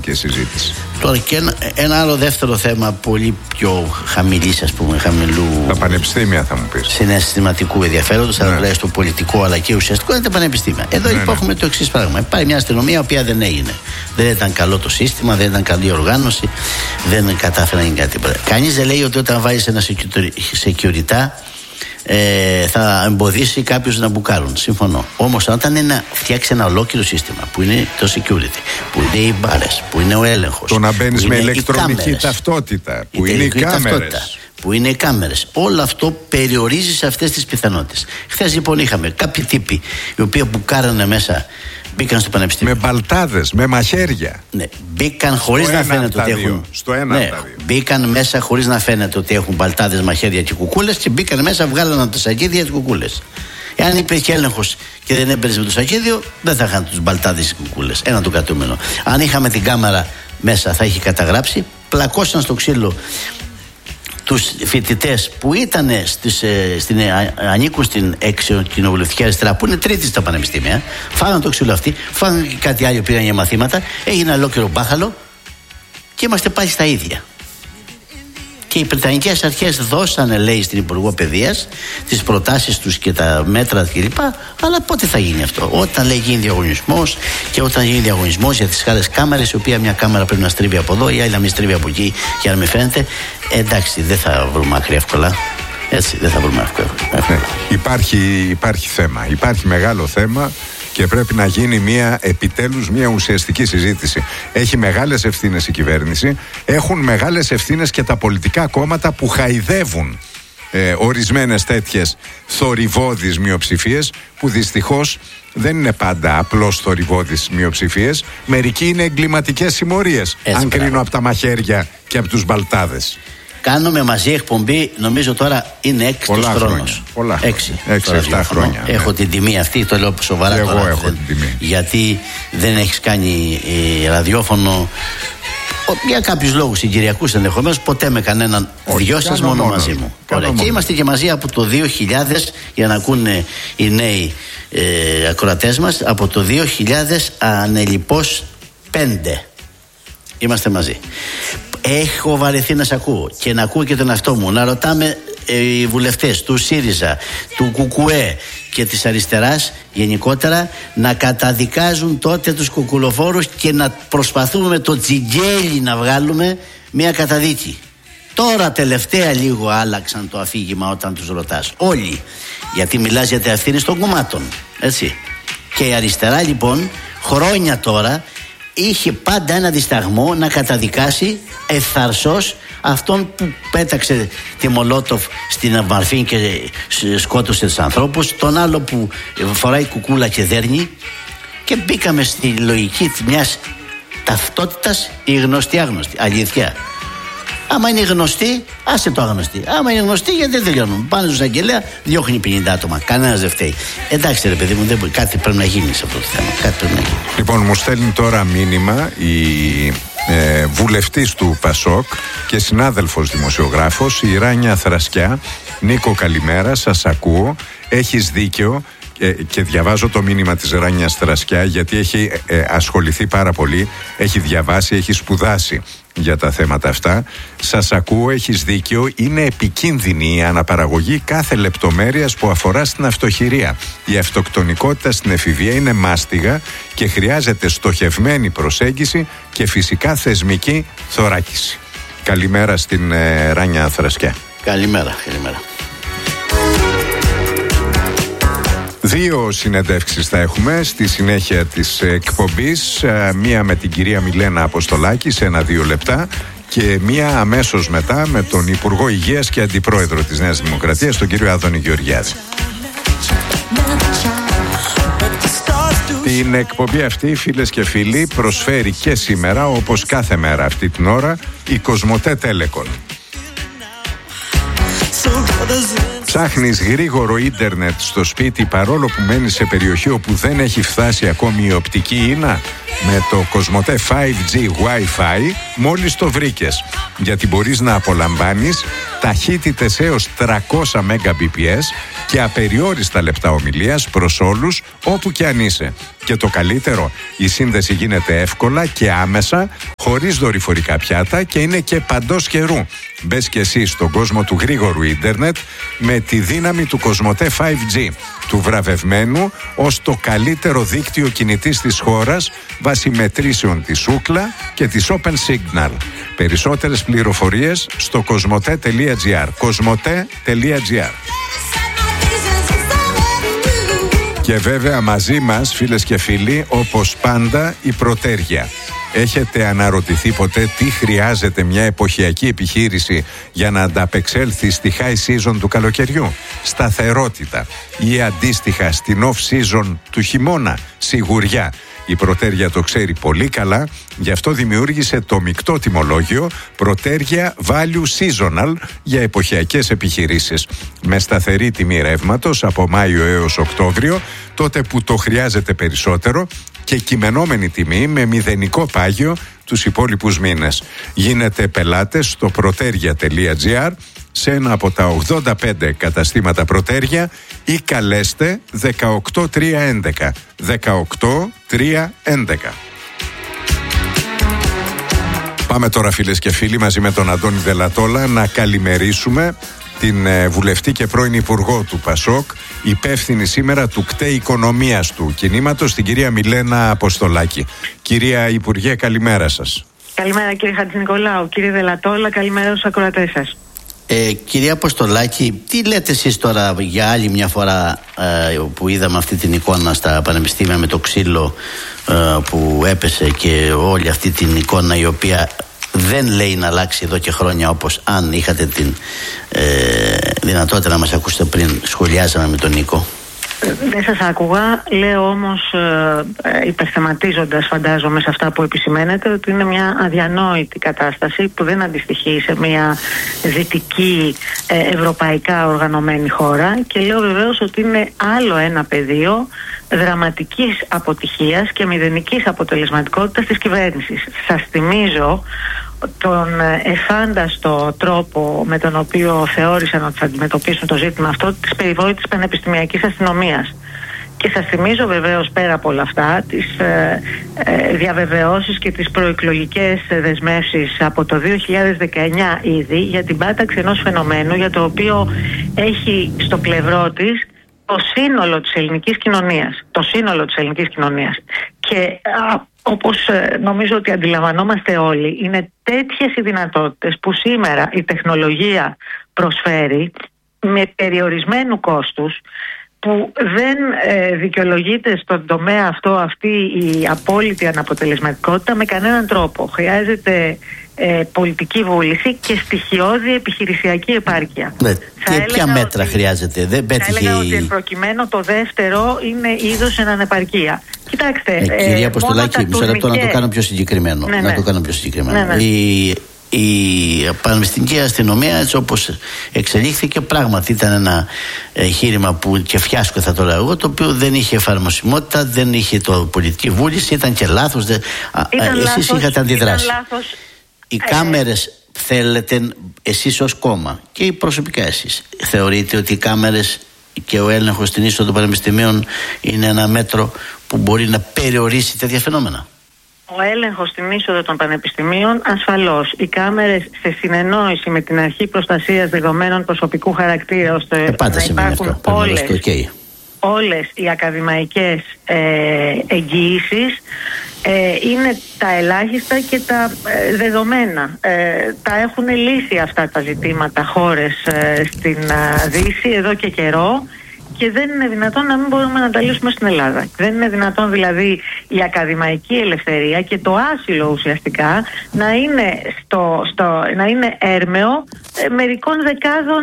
ουσιαστική συζήτηση. Τώρα και ένα άλλο δεύτερο θέμα, πολύ πιο χαμηλής, ας πούμε, χαμηλού. Τα πανεπιστήμια, θα μου πεις. Συναισθηματικού ενδιαφέροντος, αλλά τουλάχιστον πολιτικό αλλά και ουσιαστικό, είναι τα πανεπιστήμια. Εδώ λοιπόν έχουμε το εξής πράγμα. Υπάρχει μια αστυνομία η οποία δεν έγινε. Δεν ήταν καλό το σύστημα, δεν ήταν καλή οργάνωση, δεν κατάφερε να γίνει κάτι. Κανείς δεν λέει ότι όταν βάζεις ένα security θα εμποδίσει κάποιους να μπουκάρουν. Συμφωνώ. Όμως όταν φτιάξει ένα ολόκληρο σύστημα που είναι το security, που είναι οι μπάρες, που είναι ο έλεγχος, το να μπαίνεις με ηλεκτρονική ταυτότητα, που είναι οι κάμερες, που είναι οι κάμερες, όλο αυτό περιορίζει σε αυτές τις πιθανότητες. Χθες λοιπόν είχαμε κάποιοι τύποι οι οποίοι μπουκάρανε μέσα, μπήκαν στο πανεπιστήμιο. Με μπαλτάδες, με μαχαίρια. Ναι, μπήκαν χωρίς να φαίνεται ότι έχουν. Μπήκαν μέσα χωρίς να φαίνεται ότι έχουν μπαλτάδες, μαχαίρια και κουκούλες, και μπήκαν μέσα, βγάλανε τα σακίδια τις κουκούλες. Εάν υπήρχε έλεγχος και δεν έμπαιρνες με το σακίδιο, δεν θα είχαν τους μπαλτάδες και κουκούλες. Ένα το κατούμενο. Αν είχαμε την κάμερα μέσα, θα είχε καταγράψει, πλακώσαν στο ξύλο τους φοιτητές που ήταν ανήκουν στην κοινοβουλευτική αριστερά, που είναι τρίτη στα πανεπιστήμια. Φάγανε το ξύλο αυτοί, φάγανε και κάτι άλλο, πήγαν για μαθήματα, έγινε ολόκληρο μπάχαλο και είμαστε πάλι στα ίδια. Και οι Βρετανικές αρχές δώσανε, λέει, στην Υπουργό Παιδείας τις προτάσεις τους και τα μέτρα κλπ. Αλλά πότε θα γίνει αυτό? Όταν, λέει, γίνει διαγωνισμός, και όταν γίνει διαγωνισμός για τις άλλες κάμερες, η οποία μια κάμερα πρέπει να στρίβει από εδώ, η άλλη να μην στρίβει από εκεί για να μην φαίνεται. Εντάξει, δεν θα βρούμε άκρη εύκολα. Έτσι, δεν θα βρούμε εύκολα. Υπάρχει θέμα. Υπάρχει μεγάλο θέμα. Και πρέπει να γίνει επιτέλους μια ουσιαστική συζήτηση. Έχει μεγάλες ευθύνες η κυβέρνηση, έχουν μεγάλες ευθύνες και τα πολιτικά κόμματα που χαϊδεύουν ορισμένες τέτοιες θορυβώδεις μειοψηφίες, που δυστυχώς δεν είναι πάντα απλώς θορυβώδεις μειοψηφίες. Μερικοί είναι εγκληματικές συμμορίες, αν κρίνω από τα μαχαίρια και από τους μπαλτάδες. Κάνουμε μαζί εκπομπή, νομίζω τώρα είναι 6 χρόνος. 6-7 χρόνια. Έχω την τιμή αυτή, το λέω σοβαρά. Εγώ έχω την τιμή. Γιατί δεν έχεις κάνει ραδιόφωνο για κάποιους λόγους συγκυριακούς ενδεχομένως, ποτέ με κανέναν. Δυο σας μόνο μαζί μου. Και είμαστε και μαζί από το 2000, για να ακούνε οι νέοι ακροατές μας, από το 2000 ανελιπώς 5. Είμαστε μαζί. Έχω βαρεθεί να σ' ακούω και να ακούω και τον εαυτό μου, να ρωτάμε οι βουλευτές του ΣΥΡΙΖΑ, του ΚΚΕ και της αριστεράς γενικότερα να καταδικάζουν τότε τους κουκουλοφόρους και να προσπαθούμε με το τσιγκέλι να βγάλουμε μια καταδίκη. Τώρα τελευταία λίγο άλλαξαν το αφήγημα όταν τους ρωτάς. Όλοι. Γιατί μιλάς για τα ευθύνη των κομμάτων. Έτσι. Και η αριστερά λοιπόν χρόνια τώρα είχε πάντα ένα δισταγμό να καταδικάσει ευθαρσώς αυτόν που πέταξε τη Μολότοφ στην Μαρφίν και σκότωσε τους ανθρώπους, τον άλλο που φοράει κουκούλα και δέρνει, και μπήκαμε στη λογική μιας ταυτότητας, η γνωστή άγνωστη, αλήθεια. Άμα είναι γνωστή, άσε το άγνωστη. Άμα είναι γνωστή, γιατί δεν τελειώνουν? Πάνε στους αγγελέα, διώχνει 50 άτομα. Κανένας δεν φταίει. Εντάξει, ρε παιδί μου, κάτι πρέπει να γίνει σε αυτό το θέμα. Κάτι πρέπει να γίνει. Λοιπόν, μου στέλνει τώρα μήνυμα η βουλευτής του ΠΑΣΟΚ και συνάδελφος δημοσιογράφος, η Ράνια Θρασκιά. Νίκο, καλημέρα, σας ακούω. Έχεις δίκιο. Και διαβάζω το μήνυμα της Ράνιας Θρασκιά, γιατί έχει ασχοληθεί πάρα πολύ, έχει διαβάσει, έχει σπουδάσει για τα θέματα αυτά. Σας ακούω, έχεις δίκιο. Είναι επικίνδυνη η αναπαραγωγή κάθε λεπτομέρειας που αφορά στην αυτοχειρία. Η αυτοκτονικότητα στην εφηβεία είναι μάστιγα και χρειάζεται στοχευμένη προσέγγιση και φυσικά θεσμική θωράκιση. Καλημέρα στην Ράνια Θρασκιά. Καλημέρα. 2 συνεντεύξεις θα έχουμε στη συνέχεια της εκπομπής. Μία με την κυρία Μιλένα Αποστολάκη σε 1-2 λεπτά και μία αμέσως μετά με τον Υπουργό Υγείας και Αντιπρόεδρο της Νέας Δημοκρατίας, τον κύριο Άδωνη Γεωργιάδη. Την εκπομπή αυτή, φίλες και φίλοι, προσφέρει και σήμερα, όπως κάθε μέρα αυτή την ώρα, η Κοσμοτέ Telecom. Ψάχνεις γρήγορο ίντερνετ στο σπίτι παρόλο που μένεις σε περιοχή όπου δεν έχει φτάσει ακόμη η οπτική ίνα? Με το Κοσμοτέ 5G Wi-Fi μόλις το βρήκες, γιατί μπορείς να απολαμβάνεις ταχύτητες έως 300 Mbps και απεριόριστα λεπτά ομιλίας προς όλους όπου και αν είσαι. Και το καλύτερο, η σύνδεση γίνεται εύκολα και άμεσα, χωρίς δορυφορικά πιάτα και είναι και παντός καιρού. Μπες και εσύ στον κόσμο του γρήγορου ίντερνετ με τη δύναμη του Κοσμοτέ 5G, του βραβευμένου ως το καλύτερο δίκτυο κινητής της χώρας βάσει μετρήσεων της Ookla και της Open Signal. Περισσότερες πληροφορίες στο κοσμοτέ.gr. Κοσμοτέ.gr. Και βέβαια μαζί μας, φίλες και φίλοι, όπως πάντα, η Πρωτέρια. Έχετε αναρωτηθεί ποτέ τι χρειάζεται μια εποχιακή επιχείρηση για να ανταπεξέλθει στη high season του καλοκαιριού? Σταθερότητα. Ή αντίστοιχα στην off season του χειμώνα? Σιγουριά. Η Πρωτέρια το ξέρει πολύ καλά, γι' αυτό δημιούργησε το μεικτό τιμολόγιο Πρωτέρια Value Seasonal για εποχιακές επιχειρήσεις. Με σταθερή τιμή ρεύματος από Μάιο έως Οκτώβριο, τότε που το χρειάζεται περισσότερο, και κειμενόμενη τιμή με μηδενικό πάγιο τους υπόλοιπους μήνες. Γίνετε πελάτες στο proteria.gr, σε ένα από τα 85 καταστήματα Πρωτέρια, ή καλέστε 18311. 18311. Πάμε τώρα, φίλες και φίλοι, μαζί με τον Αντώνη Δελατόλα να καλημερίσουμε την βουλευτή και πρώην υπουργό του Πασόκ, υπεύθυνη σήμερα του ΚΤΕ Οικονομίας του κινήματος, την κυρία Μιλένα Αποστολάκη. Κυρία Υπουργέ, καλημέρα σας. Καλημέρα κύριε Χατζηνικολάου. Κύριε Δελατόλα, καλημέρα στους ακροατές σας. Κυρία Αποστολάκη, τι λέτε εσείς τώρα για άλλη μια φορά που είδαμε αυτή την εικόνα στα πανεπιστήμια με το ξύλο που έπεσε, και όλη αυτή την εικόνα η οποία δεν λέει να αλλάξει εδώ και χρόνια, όπως αν είχατε την δυνατότητα να μας ακούσετε πριν σχολιάζαμε με τον Νίκο? Δεν σας άκουγα, λέω όμως υπερθεματίζοντας, φαντάζομαι, σε αυτά που επισημαίνετε, ότι είναι μια αδιανόητη κατάσταση που δεν αντιστοιχεί σε μια δυτική ευρωπαϊκά οργανωμένη χώρα, και λέω βεβαίως ότι είναι άλλο ένα πεδίο δραματικής αποτυχίας και μηδενικής αποτελεσματικότητας της κυβέρνησης. Σας θυμίζω τον εφάνταστο τρόπο με τον οποίο θεώρησαν ότι θα αντιμετωπίσουν το ζήτημα αυτό της περιβόητης πανεπιστημιακής αστυνομίας. Και σας θυμίζω βεβαίως, πέρα από όλα αυτά, τις διαβεβαιώσεις και τις προεκλογικές δεσμεύσεις από το 2019 ήδη για την πάταξη ενός φαινομένου για το οποίο έχει στο πλευρό της το σύνολο της ελληνικής κοινωνίας. Το σύνολο της ελληνικής κοινωνίας. Και όπως νομίζω ότι αντιλαμβανόμαστε όλοι, είναι τέτοιες οι δυνατότητες που σήμερα η τεχνολογία προσφέρει με περιορισμένου κόστους, που δεν δικαιολογείται στον τομέα αυτό αυτή η απόλυτη αναποτελεσματικότητα με κανέναν τρόπο. Χρειάζεται πολιτική βούληση και στοιχειώδη επιχειρησιακή επάρκεια. Ναι. Και ποια μέτρα χρειάζεται? Δεν πέτυχε. Θα έλεγα ότι προκειμένου το δεύτερο είναι είδος εν ανεπαρκεία. Κοιτάξτε, κυρία Αποστολάκη, μισό λεπτό να το κάνω πιο συγκεκριμένο. Ναι, να το κάνω πιο συγκεκριμένο. Ναι. Η πανεπιστημιακή αστυνομία, έτσι όπως εξελίχθηκε, πράγματι ήταν ένα εγχείρημα που, και φιάσκο θα το λέω εγώ, το οποίο δεν είχε εφαρμοσιμότητα, δεν είχε το πολιτική βούληση, ήταν και λάθος. Εσείς είχατε αντιδράσει. Οι κάμερες, θέλετε εσείς ως κόμμα και προσωπικά εσείς, θεωρείτε ότι οι κάμερες και ο έλεγχος στην είσοδο των πανεπιστημίων είναι ένα μέτρο που μπορεί να περιορίσει τέτοια φαινόμενα? Ο έλεγχος στην είσοδο των πανεπιστημίων, ασφαλώς. Οι κάμερες, σε συνεννόηση με την Αρχή Προστασίας Δεδομένων Προσωπικού Χαρακτήρα, ώστε να υπάρχουν όλες οι ακαδημαϊκές εγγυήσεις, είναι τα ελάχιστα και τα δεδομένα. Τα έχουν λύσει αυτά τα ζητήματα χώρες στην Δύση εδώ και καιρό, και δεν είναι δυνατόν να μην μπορούμε να τα λύσουμε στην Ελλάδα. Δεν είναι δυνατόν δηλαδή η ακαδημαϊκή ελευθερία και το άσυλο ουσιαστικά να είναι, να είναι έρμεο μερικών δεκάδων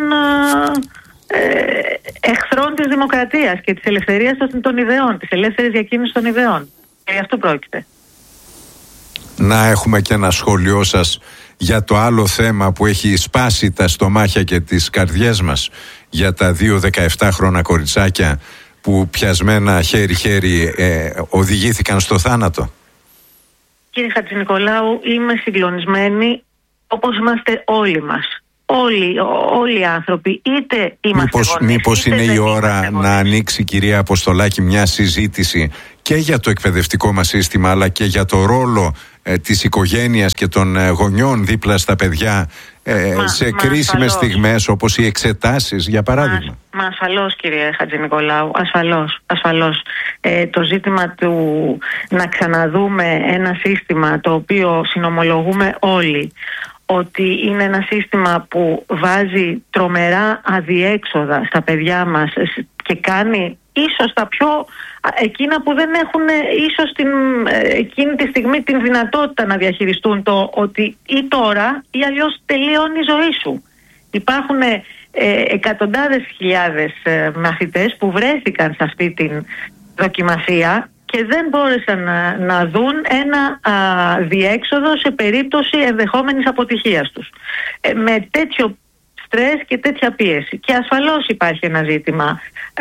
εχθρών της δημοκρατίας και της ελευθερίας των ιδεών, της ελεύθερης διακίνησης των ιδεών. Και γι' αυτό πρόκειται. Να έχουμε και ένα σχόλιο σας για το άλλο θέμα που έχει σπάσει τα στομάχια και τις καρδιές μας, για τα 2 17χρονα κοριτσάκια που πιασμένα χέρι-χέρι οδηγήθηκαν στο θάνατο? Κύριε Χατζηνικολάου, είμαι συγκλονισμένη, όπως είμαστε όλοι μας. Όλοι οι άνθρωποι, είτε είμαστε γονείς, μήπως είναι η ώρα να ανοίξει, κυρία Αποστολάκη, μια συζήτηση και για το εκπαιδευτικό μας σύστημα, αλλά και για το ρόλο της οικογένειας και των γονιών δίπλα στα παιδιά σε κρίσιμες στιγμές, όπως οι εξετάσεις, για παράδειγμα? Ασφαλώς, κύριε Χατζηνικολάου, ασφαλώς. Το ζήτημα του να ξαναδούμε ένα σύστημα το οποίο συνομολογούμε όλοι ότι είναι ένα σύστημα που βάζει τρομερά αδιέξοδα στα παιδιά μας και κάνει ίσως τα πιο εκείνα που δεν έχουν ίσως εκείνη τη στιγμή την δυνατότητα να διαχειριστούν το ότι ή τώρα ή αλλιώς τελειώνει η ζωή σου. Υπάρχουν εκατοντάδες χιλιάδες μαθητές που βρέθηκαν σε αυτή την δοκιμασία και δεν μπόρεσαν να δουν ένα διέξοδο σε περίπτωση ενδεχόμενης αποτυχίας τους. Με τέτοιο στρες και τέτοια πίεση. Και ασφαλώς υπάρχει ένα ζήτημα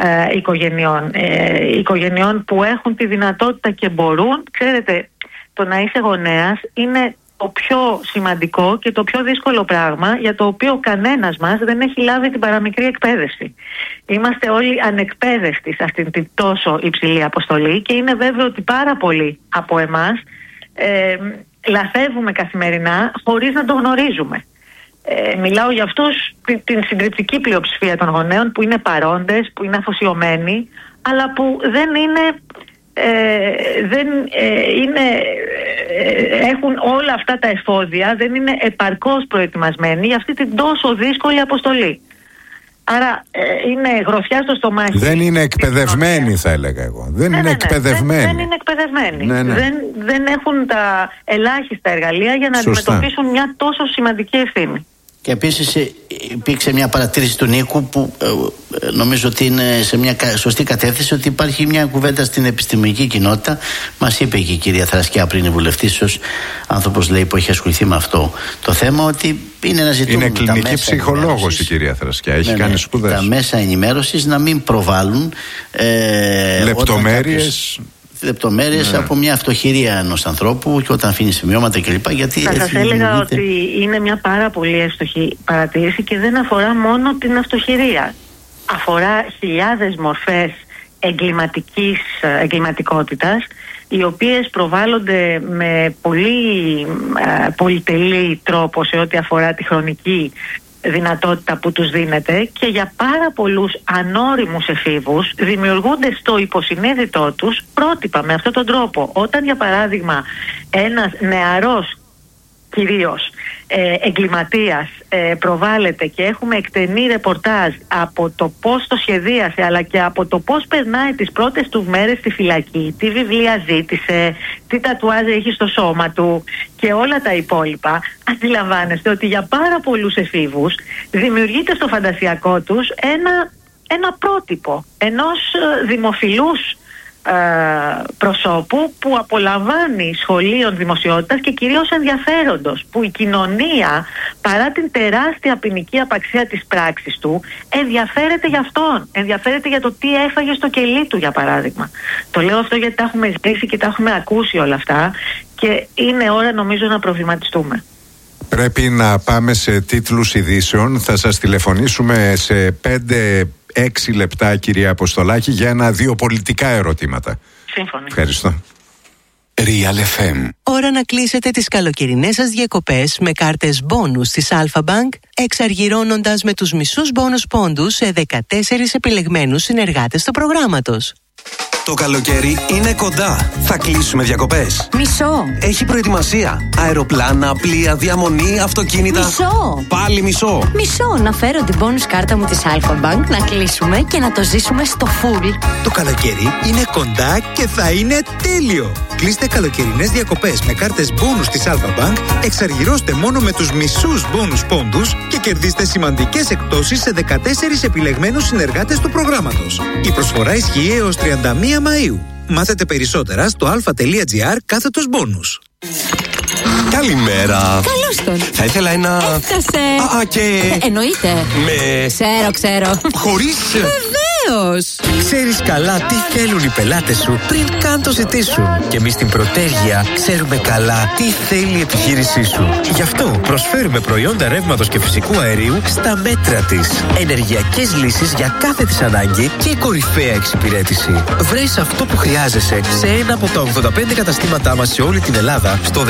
οικογενειών που έχουν τη δυνατότητα και μπορούν. Ξέρετε, το να είσαι γονέας είναι το πιο σημαντικό και το πιο δύσκολο πράγμα, για το οποίο κανένας μας δεν έχει λάβει την παραμικρή εκπαίδευση. Είμαστε όλοι ανεκπαίδευτοι σε αυτήν την τόσο υψηλή αποστολή και είναι βέβαιο ότι πάρα πολλοί από εμάς λαθεύουμε καθημερινά χωρίς να το γνωρίζουμε. Μιλάω για αυτούς, την συντριπτική πλειοψηφία των γονέων που είναι παρόντες, που είναι αφοσιωμένοι, αλλά που έχουν όλα αυτά τα εφόδια, δεν είναι επαρκώς προετοιμασμένοι για αυτή την τόσο δύσκολη αποστολή. Άρα είναι γροθιά στο στομάχι. Δεν είναι εκπαιδευμένοι, θα έλεγα εγώ. Δεν είναι εκπαιδευμένοι. Δεν είναι εκπαιδευμένοι. Δεν έχουν τα ελάχιστα εργαλεία για να αντιμετωπίσουν μια τόσο σημαντική ευθύνη. Και επίσης υπήρξε μια παρατήρηση του Νίκου που νομίζω ότι είναι σε μια σωστή κατεύθυνση, ότι υπάρχει μια κουβέντα στην επιστημονική κοινότητα. Μας είπε και η κυρία Θρασκιά πριν, η βουλευτής, ως άνθρωπος, λέει, που έχει ασχοληθεί με αυτό το θέμα, ότι είναι ένα ζητούμενο. Είναι κλινική ψυχολόγος η κυρία Θρασκιά, έχει κάνει σπουδές. Τα μέσα ενημέρωσης να μην προβάλλουν λεπτομέρειες από μια αυτοχειρία ενός ανθρώπου και όταν αφήνει σημειώματα κλπ. Θα σας έλεγα ότι είναι μια πάρα πολύ εύστοχη παρατήρηση και δεν αφορά μόνο την αυτοχειρία. Αφορά χιλιάδες μορφές εγκληματικότητας, οι οποίες προβάλλονται με πολύ πολυτελή τρόπο σε ό,τι αφορά τη χρονική δυνατότητα που τους δίνεται, και για πάρα πολλούς ανώριμους εφήβους δημιουργούνται στο υποσυνείδητό τους πρότυπα με αυτόν τον τρόπο. Όταν, για παράδειγμα, ένας νεαρός κυρίως εγκληματίας προβάλλεται και έχουμε εκτενή ρεπορτάζ από το πώς το σχεδίασε, αλλά και από το πώς περνάει τις πρώτες του μέρες στη φυλακή, τι βιβλία ζήτησε, τι τατουάζ έχει στο σώμα του και όλα τα υπόλοιπα, αντιλαμβάνεστε ότι για πάρα πολλούς εφήβους δημιουργείται στο φαντασιακό τους ένα πρότυπο ενός δημοφιλούς προσώπου που απολαμβάνει σχολείων δημοσιότητας και κυρίως ενδιαφέροντος, που η κοινωνία, παρά την τεράστια ποινική απαξία της πράξης του, ενδιαφέρεται για αυτόν, ενδιαφέρεται για το τι έφαγε στο κελί του, για παράδειγμα. Το λέω αυτό γιατί τα έχουμε ζήσει και τα έχουμε ακούσει όλα αυτά και είναι ώρα, νομίζω, να προβληματιστούμε. Πρέπει να πάμε σε τίτλους ειδήσεων. Θα σας τηλεφωνήσουμε σε 5-6 λεπτά, κυρία Αποστολάκη, για 1-2 πολιτικά ερωτήματα. Σύμφωνοι. Ευχαριστώ. Real FM. Ώρα να κλείσετε τις καλοκαιρινές σας διακοπές με κάρτες μπόνους της Alpha Bank, εξαργυρώνοντας με τους μισούς μπόνους πόντους σε 14 επιλεγμένους συνεργάτες του προγράμματος. Το καλοκαίρι είναι κοντά. Θα κλείσουμε διακοπές. Μισό. Έχει προετοιμασία. Αεροπλάνα, πλοία, διαμονή, αυτοκίνητα. Μισό. Πάλι μισό. Μισό. Να φέρω την bonus κάρτα μου της Alpha Bank, να κλείσουμε και να το ζήσουμε στο full. Το καλοκαίρι είναι κοντά και θα είναι τέλειο. Κλείστε καλοκαιρινές διακοπές με κάρτες bonus της Alpha Bank, εξαργυρώστε μόνο με τους μισούς bonus πόντους και κερδίστε σημαντικές εκπτώσεις σε 14 επιλεγμένους συνεργάτες του προγράμματος. Η προσφορά ισχύει έως 31 Μαΐου. Μάθετε περισσότερα στο alpha.gr/bonus. Καλημέρα. Καλώς τον. Θα ήθελα ένα. Έφτασε. Και. Εννοείται. Ξέρω. Χωρίς. Βεβαίως. Ξέρεις καλά τι θέλουν οι πελάτες σου πριν καν το ζητήσουν. Και εμείς στην Προτέργεια ξέρουμε καλά τι θέλει η επιχείρησή σου. Γι' αυτό προσφέρουμε προϊόντα ρεύματος και φυσικού αερίου στα μέτρα της. Ενεργειακές λύσεις για κάθε της ανάγκη και κορυφαία εξυπηρέτηση. Βρες αυτό που χρειάζεσαι σε ένα από τα 85 καταστήματά μας σε όλη την Ελλάδα, στο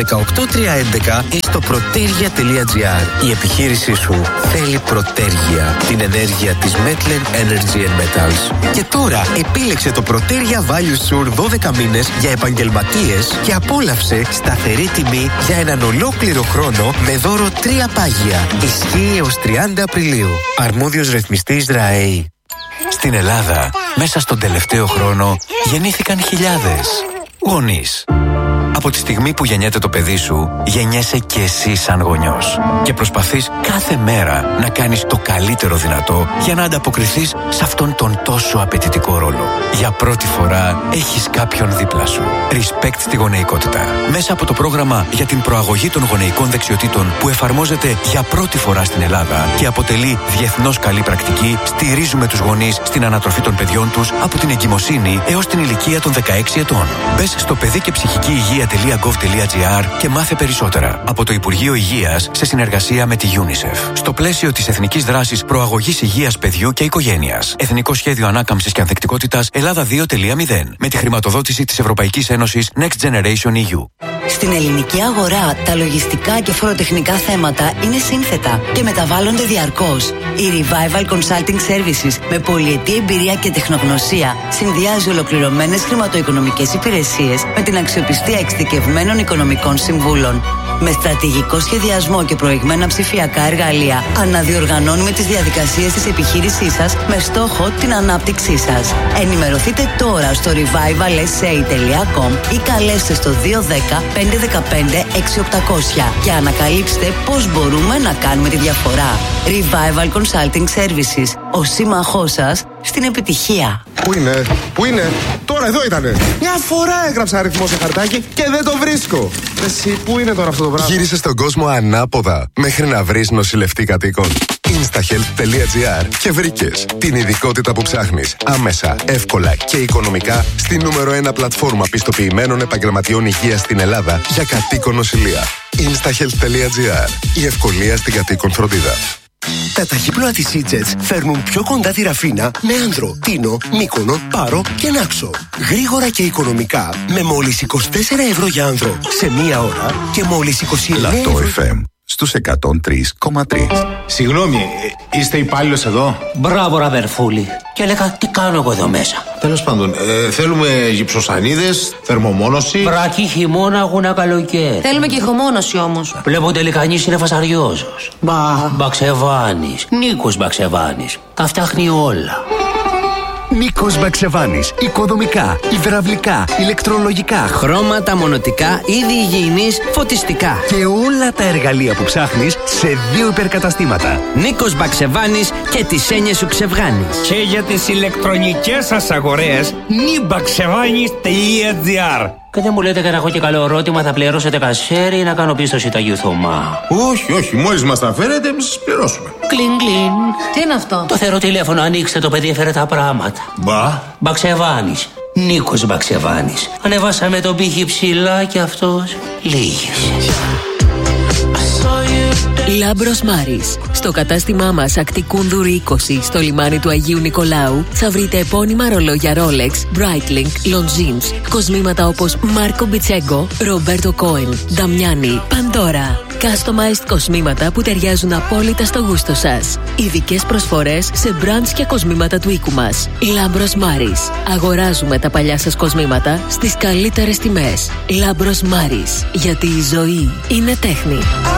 18311 ή στο protergia.gr. Η επιχείρησή σου θέλει Προτέργεια, την ενέργεια της Metlen Energy and Metals. Και τώρα επίλεξε το Protergia Value Sur 12 μήνες για επαγγελματίες και απόλαυσε σταθερή τιμή για έναν ολόκληρο χρόνο με δώρο 3 πάγια. Ισχύει έως 30 Απριλίου. Αρμόδιος ρυθμιστής ΡΑΕΗ. Στην Ελλάδα, μέσα στον τελευταίο χρόνο, γεννήθηκαν χιλιάδες γονείς. Από τη στιγμή που γεννιέται το παιδί σου, γεννιέσαι και εσύ σαν γονιός. Και προσπαθείς κάθε μέρα να κάνεις το καλύτερο δυνατό για να ανταποκριθείς σε αυτόν τον τόσο απαιτητικό ρόλο. Για πρώτη φορά έχεις κάποιον δίπλα σου. Respect στη γονεϊκότητα. Μέσα από το πρόγραμμα για την προαγωγή των γονεϊκών δεξιοτήτων που εφαρμόζεται για πρώτη φορά στην Ελλάδα και αποτελεί διεθνώς καλή πρακτική, στηρίζουμε τους γονείς στην ανατροφή των παιδιών τους από την εγκυμοσύνη έως την ηλικία των 16 ετών. Μπες στο παιδί και ψυχική υγεία.gov.gr και μάθε περισσότερα από το Υπουργείο Υγείας σε συνεργασία με τη UNICEF. Στο πλαίσιο της Εθνικής Δράσης Προαγωγής Υγείας Παιδιού και Οικογένειας. Εθνικό Σχέδιο Ανάκαμψης και Ανθεκτικότητας Ελλάδα 2.0. Με τη χρηματοδότηση της Ευρωπαϊκής Ένωσης Next Generation EU. Στην ελληνική αγορά, τα λογιστικά και φοροτεχνικά θέματα είναι σύνθετα και μεταβάλλονται διαρκώς. Η Revival Consulting Services με πολυετή εμπειρία και τεχνογνωσία συνδυάζει ολοκληρωμένες χρηματοοικονομικές υπηρεσίες με την αξιοπιστία εξειδικευμένων οικονομικών συμβούλων. Με στρατηγικό σχεδιασμό και προηγμένα ψηφιακά εργαλεία, αναδιοργανώνουμε τις διαδικασίες της επιχείρησής σας με στόχο την ανάπτυξή σας. Ενημερωθείτε τώρα στο revivalsa.com ή καλέστε στο 210-515-6800 και ανακαλύψτε πώς μπορούμε να κάνουμε τη διαφορά. Revival Consulting Services, ο σύμμαχός σας στην επιτυχία. Πού είναι, τώρα εδώ ήτανε. Μια φορά έγραψα αριθμό σε χαρτάκι και δεν το βρίσκω. Εσύ, πού είναι τώρα αυτό το πράγμα? Γύρισε στον κόσμο ανάποδα μέχρι να βρεις νοσηλευτή κατοίκων. Instahealth.gr και βρήκες την ειδικότητα που ψάχνεις άμεσα, εύκολα και οικονομικά στη νούμερο 1 πλατφόρμα πιστοποιημένων επαγγελματιών υγείας στην Ελλάδα για κατοίκον νοσηλεία. Instahealth.gr. Η ευκολία στην κατοίκον φροντίδα. Τα ταχύπλοα της E-Jets φέρνουν πιο κοντά τη Ραφίνα με Άνδρο, Τίνο, Μύκονο, Πάρο και Νάξο. Γρήγορα και οικονομικά με μόλις 24 ευρώ για Άνδρο σε μία ώρα και μόλις 29 Λατό ευρώ. FM στους 103,3. Συγγνώμη, είστε υπάλληλος εδώ? Μπράβο, ραβερφούλη. Και έλεγα, τι κάνω εγώ εδώ μέσα. Τέλος πάντων, θέλουμε γυψοσανίδες, θερμομόνωση. Βρακή, χειμώνα, αγώνα, καλοκαίρι. Θέλουμε και ηχομόνωση όμως. Βλέπω τελικά είναι φασαριόζος. Μπαξεβάνης. Νίκος Μπαξεβάνης. Τα φτιάχνει όλα. Νίκος Μπαξεβάνης. Οικοδομικά, υδραυλικά, ηλεκτρολογικά, χρώματα, μονοτικά, είδη υγιεινής, φωτιστικά. Και όλα τα εργαλεία που ψάχνεις σε 2 υπερκαταστήματα. Νίκος Μπαξεβάνης και τις έννοιες σου ξεβγάνεις. Και για τις ηλεκτρονικές σας αγορές, nibaxevanis.gr. Και δεν μου λέτε και να έχω και καλό ερώτημα, θα πληρώσετε κασέρι ή να κάνω πίστοση Αγίου Θωμά? Όχι, μόλις μας τα φέρετε, εμείς σας πληρώσουμε. Κλιν, κλιν. Τι είναι αυτό? Το θεωρώ τηλέφωνο, ανοίξτε το, παιδί έφερε τα πράγματα. Μπαξεβάνης. Νίκος Μπαξεβάνης. Ανεβάσαμε τον πύχη ψηλά και αυτός λίγησε. Λάμπρος Μάρης. Στο κατάστημά μας Ακτικούνδουρη 20 στο λιμάνι του Αγίου Νικολάου θα βρείτε επώνυμα ρολόγια Rolex, Breitling, Longines, κοσμήματα όπως Μάρκο Μπιτσέγκο, Ρομπέρτο Κόεν, Νταμιάνι, Παντόρα. Customized κοσμήματα που ταιριάζουν απόλυτα στο γούστο σας. Ειδικές προσφορές σε brands και κοσμήματα του οίκου μας. Λάμπρος Μάρης. Αγοράζουμε τα παλιά σας κοσμήματα στις καλύτερες τιμές. Λάμπρος Μάρης. Γιατί η ζωή είναι τέχνη.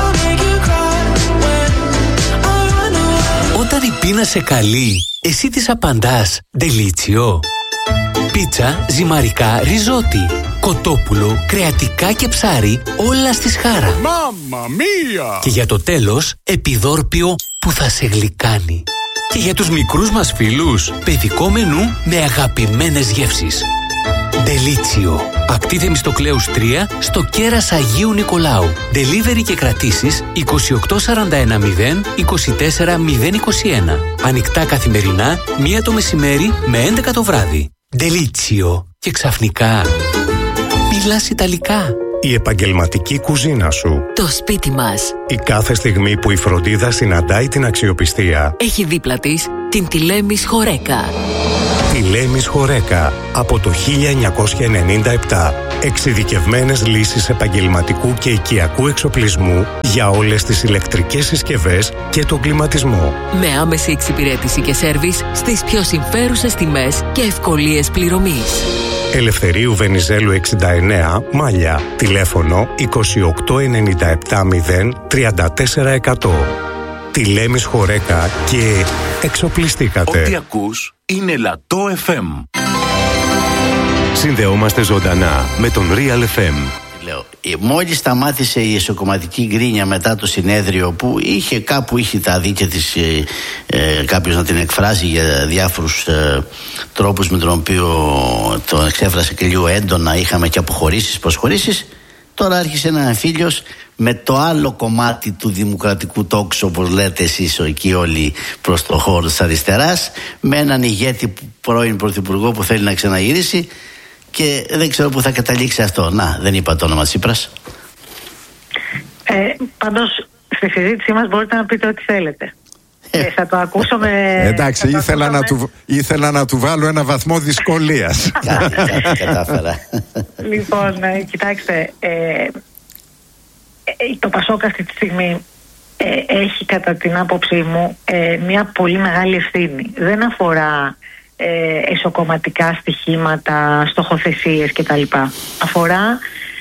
Όταν η πείνα σε καλεί, εσύ της απαντάς «Ντελίτσιο». Πίτσα, ζυμαρικά, ριζότι, κοτόπουλο, κρεατικά και ψάρι, όλα στη σχάρα. Μάμμα μία! Και για το τέλος, επιδόρπιο που θα σε γλυκάνει. Και για τους μικρούς μας φίλους, παιδικό μενού με αγαπημένες γεύσεις. Ντελίτσιο. Ακτή Θεμιστοκλέους 3 στο Κέρας Αγίου Νικολάου. Delivery και κρατήσεις 28410 24021. Ανοιχτά καθημερινά 1 το μεσημέρι με 11 το βράδυ. Ντελίτσιο. Και ξαφνικά μιλάς Ιταλικά. Η επαγγελματική κουζίνα σου. Το σπίτι μας. Η κάθε στιγμή που η φροντίδα συναντάει την αξιοπιστία. Έχει δίπλα της την Τηλέμις Χορέκα. Τηλέμις Χορέκα από το 1997. Εξειδικευμένες λύσεις επαγγελματικού και οικιακού εξοπλισμού για όλες τις ηλεκτρικές συσκευές και τον κλιματισμό. Με άμεση εξυπηρέτηση και σέρβις στις πιο συμφέρουσες τιμές και ευκολίες πληρωμής. Ελευθερίου Βενιζέλου 69, Μάλια. Τηλέφωνο 28970 34%. Τηλέμις Χορέκα και εξοπλιστήκατε. Ό,τι ακούς είναι Λατό FM. Συνδεόμαστε ζωντανά με τον Real FM. Μόλις σταμάτησε η εσωκομματική γκρίνια μετά το συνέδριο που είχε τα δίκαια της κάποιος να την εκφράσει για διάφορους τρόπους με τον οποίο το εξέφρασε και λίγο έντονα, είχαμε και αποχωρήσεις, προσχωρήσεις. Τώρα άρχισε ένα εμφύλιος με το άλλο κομμάτι του δημοκρατικού τόξου, όπως λέτε εσείς εκεί όλοι προς το χώρο της αριστεράς, με έναν ηγέτη πρώην πρωθυπουργό που θέλει να ξαναγυρίσει και δεν ξέρω πού θα καταλήξει αυτό. Να, δεν είπα το όνομα Τσίπρας. Πάντως στη συζήτησή μας μπορείτε να πείτε ό,τι θέλετε. Θα το ακούσω με... Εντάξει, ήθελα να του βάλω ένα βαθμό δυσκολίας. Κατάφερα. Λοιπόν, κοιτάξτε, το Πασόκ αυτή τη στιγμή έχει κατά την άποψή μου μια πολύ μεγάλη ευθύνη. Δεν αφορά εσωκομματικά στοιχήματα, στοχοθεσίες κτλ. Αφορά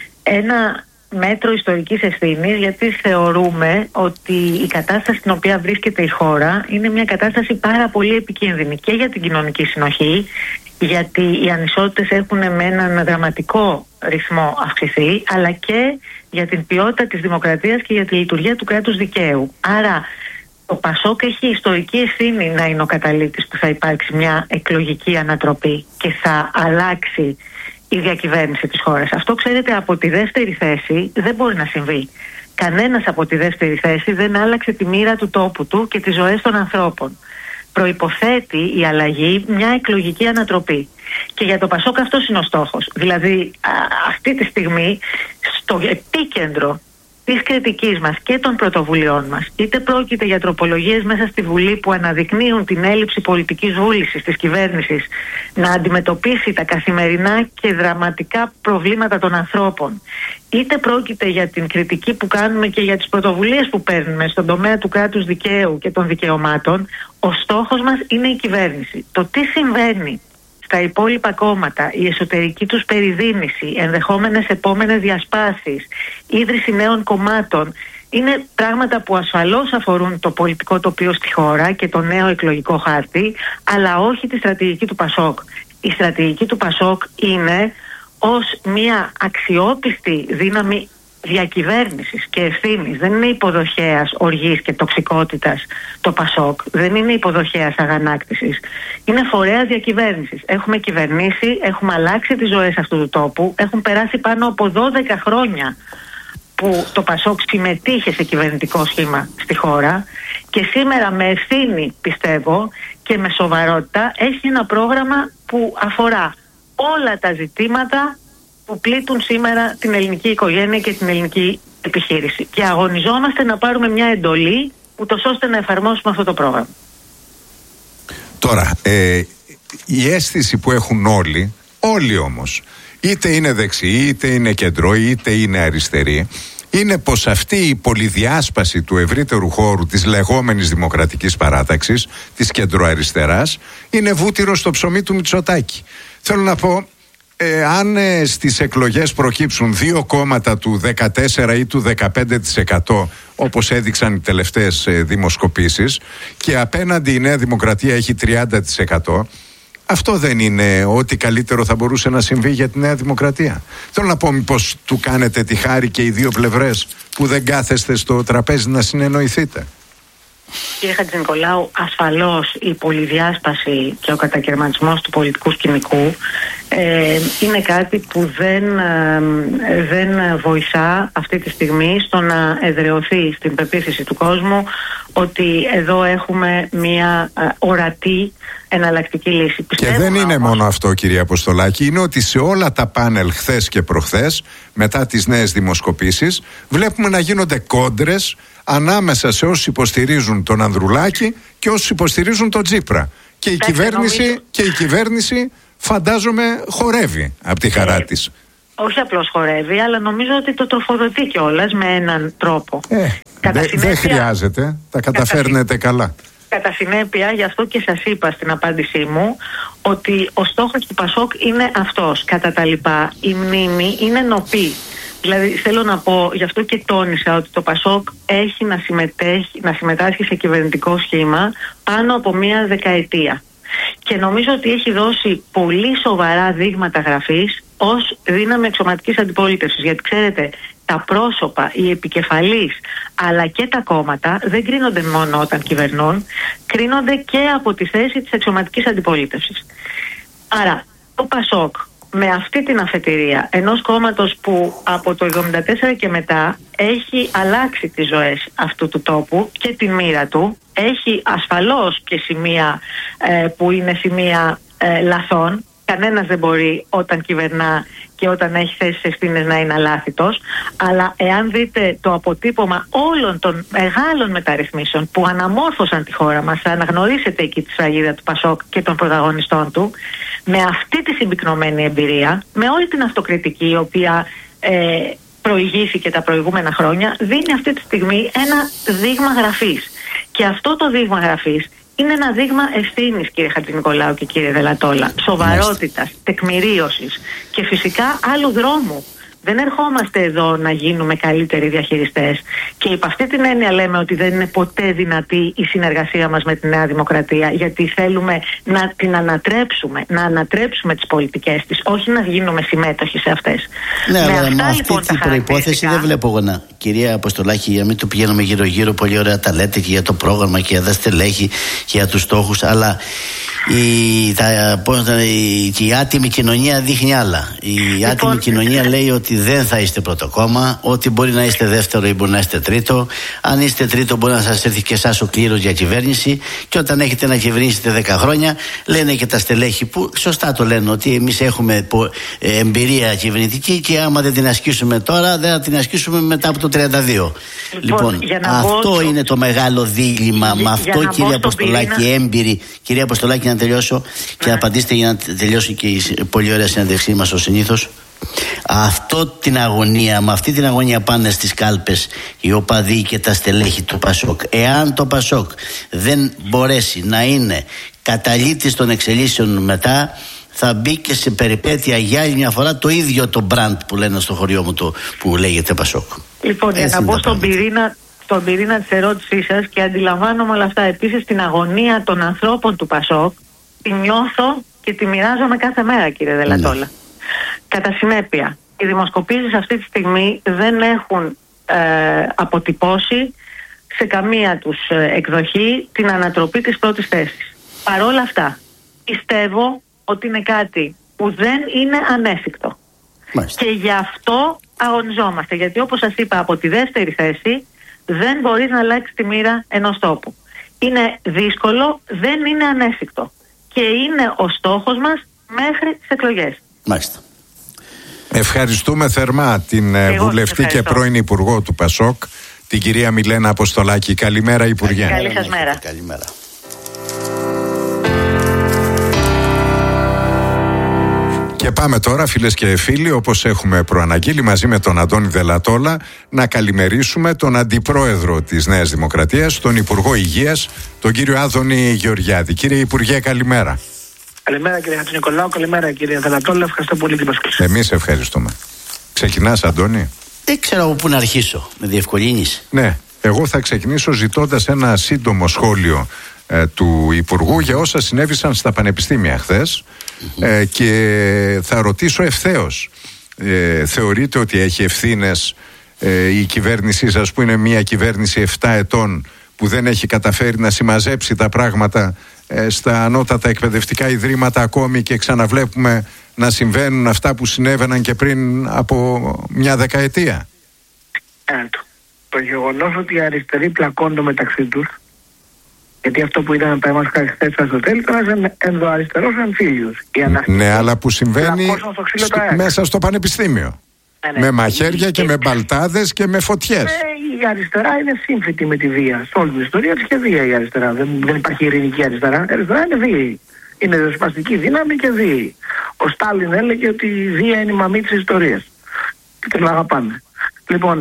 ένα μέτρο ιστορικής ευθύνης, γιατί θεωρούμε ότι η κατάσταση στην οποία βρίσκεται η χώρα είναι μια κατάσταση πάρα πολύ επικίνδυνη και για την κοινωνική συνοχή, γιατί οι ανισότητες έχουν με έναν δραματικό ρυθμό αυξηθεί, αλλά και για την ποιότητα της δημοκρατίας και για τη λειτουργία του κράτους δικαίου. Άρα το Πασόκ έχει ιστορική ευθύνη να είναι ο καταλήτης που θα υπάρξει μια εκλογική ανατροπή και θα αλλάξει η διακυβέρνηση της χώρας. Αυτό, ξέρετε, από τη δεύτερη θέση δεν μπορεί να συμβεί. Κανένας από τη δεύτερη θέση δεν άλλαξε τη μοίρα του τόπου του και τις ζωές των ανθρώπων. Προϋποθέτει η αλλαγή μια εκλογική ανατροπή. Και για το Πασόκ αυτός είναι ο στόχος. Δηλαδή αυτή τη στιγμή στο επίκεντρο της κριτικής μας και των πρωτοβουλειών μας, είτε πρόκειται για τροπολογίες μέσα στη Βουλή που αναδεικνύουν την έλλειψη πολιτικής βούλησης της κυβέρνησης να αντιμετωπίσει τα καθημερινά και δραματικά προβλήματα των ανθρώπων, είτε πρόκειται για την κριτική που κάνουμε και για τις πρωτοβουλίες που παίρνουμε στον τομέα του κράτους δικαίου και των δικαιωμάτων, ο στόχος μας είναι η κυβέρνηση. Το τι συμβαίνει στα υπόλοιπα κόμματα, η εσωτερική τους περιδίνηση, ενδεχόμενες επόμενες διασπάσεις, ίδρυση νέων κομμάτων, είναι πράγματα που ασφαλώς αφορούν το πολιτικό τοπίο στη χώρα και το νέο εκλογικό χάρτη, αλλά όχι τη στρατηγική του Πασόκ. Η στρατηγική του Πασόκ είναι ως μια αξιόπιστη δύναμη διακυβέρνησης και ευθύνης. Δεν είναι υποδοχέας οργής και τοξικότητας το Πασόκ. Δεν είναι υποδοχέας αγανάκτησης. Είναι φορέας διακυβέρνησης. Έχουμε κυβερνήσει, έχουμε αλλάξει τις ζωές αυτού του τόπου. Έχουν περάσει πάνω από 12 χρόνια που το Πασόκ συμμετείχε σε κυβερνητικό σχήμα στη χώρα και σήμερα με ευθύνη, πιστεύω, και με σοβαρότητα έχει ένα πρόγραμμα που αφορά όλα τα ζητήματα που πλήττουν σήμερα την ελληνική οικογένεια και την ελληνική επιχείρηση. Και αγωνιζόμαστε να πάρουμε μια εντολή ούτως ώστε να εφαρμόσουμε αυτό το πρόγραμμα. Τώρα, η αίσθηση που έχουν όλοι όμως, είτε είναι δεξιοί, είτε είναι κεντρώοι, είτε είναι αριστεροί, είναι πως αυτή η πολυδιάσπαση του ευρύτερου χώρου της λεγόμενης δημοκρατικής παράταξης, της κεντροαριστεράς, είναι βούτυρο στο ψωμί του Μητσοτάκη. Θέλω να πω, αν στις εκλογές προκύψουν δύο κόμματα του 14 ή του 15%, όπως έδειξαν οι τελευταίες δημοσκοπήσεις, και απέναντι η Νέα Δημοκρατία έχει 30%, αυτό δεν είναι ό,τι καλύτερο θα μπορούσε να συμβεί για τη Νέα Δημοκρατία? Θέλω να πω, μήπως του κάνετε τη χάρη και οι δύο πλευρές που δεν κάθεστε στο τραπέζι να συνεννοηθείτε? Κύριε Χατζηνικολάου, ασφαλώς η πολυδιάσπαση και ο κατακαιρματισμός του πολιτικού σκηνικού είναι κάτι που δεν βοηθά αυτή τη στιγμή στο να εδραιωθεί στην πεποίθηση του κόσμου ότι εδώ έχουμε μια ορατή εναλλακτική λύση. Και δεν είναι μόνο αυτό, κυρία Αποστολάκη, είναι ότι σε όλα τα πάνελ χθες και προχθές, μετά τις νέες δημοσκοπήσεις, βλέπουμε να γίνονται κόντρες ανάμεσα σε όσους υποστηρίζουν τον Ανδρουλάκη και όσους υποστηρίζουν τον Τσίπρα. Και η κυβέρνηση φαντάζομαι χορεύει από τη χαρά της. Όχι απλώς χορεύει, αλλά νομίζω ότι το τροφοδοτεί κιόλας με έναν τρόπο. Δεν χρειάζεται, τα καταφέρνετε καλά. Κατά συνέπεια, γι' αυτό και σας είπα στην απάντησή μου ότι ο στόχος του ΠΑΣΟΚ είναι αυτός. Κατά τα λοιπά, η μνήμη είναι νοπή. Δηλαδή θέλω να πω, γι' αυτό και τόνισα ότι το ΠΑΣΟΚ έχει να συμμετάσχει σε κυβερνητικό σχήμα πάνω από μία δεκαετία. Και νομίζω ότι έχει δώσει πολύ σοβαρά δείγματα γραφής ως δύναμη εξωματικής αντιπολίτευσης. Γιατί ξέρετε, τα πρόσωπα, οι επικεφαλείς αλλά και τα κόμματα δεν κρίνονται μόνο όταν κυβερνούν, κρίνονται και από τη θέση της εξωματικής αντιπολίτευσης. Άρα το ΠΑΣΟΚ με αυτή την αφετηρία ενός κόμματος που από το 1974 και μετά έχει αλλάξει τις ζωές αυτού του τόπου και τη μοίρα του, έχει ασφαλώς και σημεία που είναι σημεία λαθών. Κανένας δεν μπορεί όταν κυβερνά και όταν έχει θέσεις ευθύνες να είναι αλάθητος, αλλά εάν δείτε το αποτύπωμα όλων των μεγάλων μεταρρυθμίσεων που αναμόρφωσαν τη χώρα μας, θα αναγνωρίσετε εκεί τη σφραγίδα του ΠΑΣΟΚ και των πρωταγωνιστών του, με αυτή τη συμπυκνωμένη εμπειρία, με όλη την αυτοκριτική η οποία προηγήθηκε τα προηγούμενα χρόνια, δίνει αυτή τη στιγμή ένα δείγμα γραφής. Και αυτό το δείγμα γραφής είναι ένα δείγμα ευθύνης, κύριε Χατζηνικολάου και κύριε Δελατόλα, σοβαρότητας, τεκμηρίωσης και φυσικά άλλου δρόμου. Δεν ερχόμαστε εδώ να γίνουμε καλύτεροι διαχειριστές και υπ' αυτή την έννοια λέμε ότι δεν είναι ποτέ δυνατή η συνεργασία μας με τη Νέα Δημοκρατία, γιατί θέλουμε να την ανατρέψουμε, να ανατρέψουμε τις πολιτικές της, όχι να γίνουμε συμμέτοχοι σε αυτές. Ναι, αλλά με αυτή την προϋπόθεση δεν βλέπω εγώ να. Κυρία Αποστολάκη, για μην το πηγαίνουμε γύρω-γύρω, πολύ ωραία τα λέτε και για το πρόγραμμα και για τα στελέχη και για τους στόχους, αλλά η άτιμη κοινωνία δείχνει άλλα. Η άτιμη κοινωνία λέει ότι δεν θα είστε πρώτο κόμμα, ότι μπορεί να είστε δεύτερο ή μπορεί να είστε τρίτο. Αν είστε τρίτο, μπορεί να σας έρθει και εσάς ο κλήρος για κυβέρνηση. Και όταν έχετε να κυβερνήσετε 10 χρόνια, λένε και τα στελέχη που σωστά το λένε, ότι εμείς έχουμε εμπειρία κυβερνητική και άμα δεν την ασκήσουμε τώρα, δεν θα την ασκήσουμε μετά από το 32. Λοιπόν, αυτό είναι το μεγάλο δίλημμα. Με αυτό, κυρία Αποστολάκη, έμπειρη. Κυρία Αποστολάκη, να τελειώσω και να απαντήσετε για να τελειώσει και η πολύ ωραία συνέντευξή μας ως συνήθως. Με αυτή την αγωνία πάνε στις κάλπες οι οπαδοί και τα στελέχη του ΠΑΣΟΚ. Εάν το ΠΑΣΟΚ δεν μπορέσει να είναι καταλήτης των εξελίσεων μετά, θα μπει και σε περιπέτεια για άλλη μια φορά το ίδιο το μπραντ που λένε στο χωριό μου που λέγεται ΠΑΣΟΚ. Λοιπόν, για να μπω στον πυρήνα της ερώτησής σας, και αντιλαμβάνομαι όλα αυτά, επίσης την αγωνία των ανθρώπων του ΠΑΣΟΚ τη νιώθω και τη μοιράζομαι κάθε μέρα, κύριε Δελατόλα. Κατά συνέπεια, οι δημοσκοπήσεις αυτή τη στιγμή δεν έχουν αποτυπώσει σε καμία τους εκδοχή την ανατροπή της πρώτης θέσης. Παρόλα αυτά, πιστεύω ότι είναι κάτι που δεν είναι ανέφικτο. Και γι' αυτό αγωνιζόμαστε. Γιατί όπως σας είπα, από τη δεύτερη θέση δεν μπορείς να αλλάξεις τη μοίρα ενός τόπου. Είναι δύσκολο, δεν είναι ανέφικτο. Και είναι ο στόχος μας μέχρι τις εκλογές. Μάλιστα. Ευχαριστούμε θερμά την βουλευτή και πρώην Υπουργό του ΠΑΣΟΚ, την κυρία Μιλένα Αποστολάκη. Καλημέρα, Υπουργέ. Καλή σας μέρα. Καλημέρα. Και πάμε τώρα, φίλες και φίλοι, όπως έχουμε προαναγγείλει μαζί με τον Αντώνη Δελατόλα, να καλημερίσουμε τον Αντιπρόεδρο της Νέας Δημοκρατίας, τον Υπουργό Υγείας, τον κύριο Άδωνη Γεωργιάδη. Κύριε Υπουργέ, καλημέρα. Καλημέρα, κύριε Χατζηνικολάου, καλημέρα, κύριε Δελατόλα. Ευχαριστώ πολύ την πρόσκληση. Εμείς ευχαριστούμε. Ξεκινάς, Αντώνη? Δεν ξέρω από πού να αρχίσω. Με διευκολύνεις? Ναι, εγώ θα ξεκινήσω ζητώντας ένα σύντομο σχόλιο του Υπουργού για όσα συνέβησαν στα πανεπιστήμια χθες, και θα ρωτήσω ευθέως. Θεωρείτε ότι έχει ευθύνες η κυβέρνησή σας, που είναι μια κυβέρνηση 7 ετών, που δεν έχει καταφέρει να συμμαζέψει τα πράγματα στα ανώτατα εκπαιδευτικά ιδρύματα ακόμη, και ξαναβλέπουμε να συμβαίνουν αυτά που συνέβαιναν και πριν από μια δεκαετία. Το γεγονός ότι οι αριστεροί πλακώνονται μεταξύ τους, γιατί αυτό που ήταν τα μας χθες στο τέλος ήταν ενδοαριστερός εμφύλιος. Ναι, αλλά που συμβαίνει μέσα στο πανεπιστήμιο. Με μαχαίρια και με μπαλτάδες και με φωτιές. Η αριστερά είναι σύμφυτη με τη βία. Σε όλη την ιστορία της και βία η αριστερά. Δεν υπάρχει ειρηνική αριστερά. Η αριστερά είναι βίαιη. Είναι δεσπαστική δύναμη και βίαιη. Ο Στάλιν έλεγε ότι η βία είναι η μαμή της ιστορίας. Και την αγαπάνε. Λοιπόν,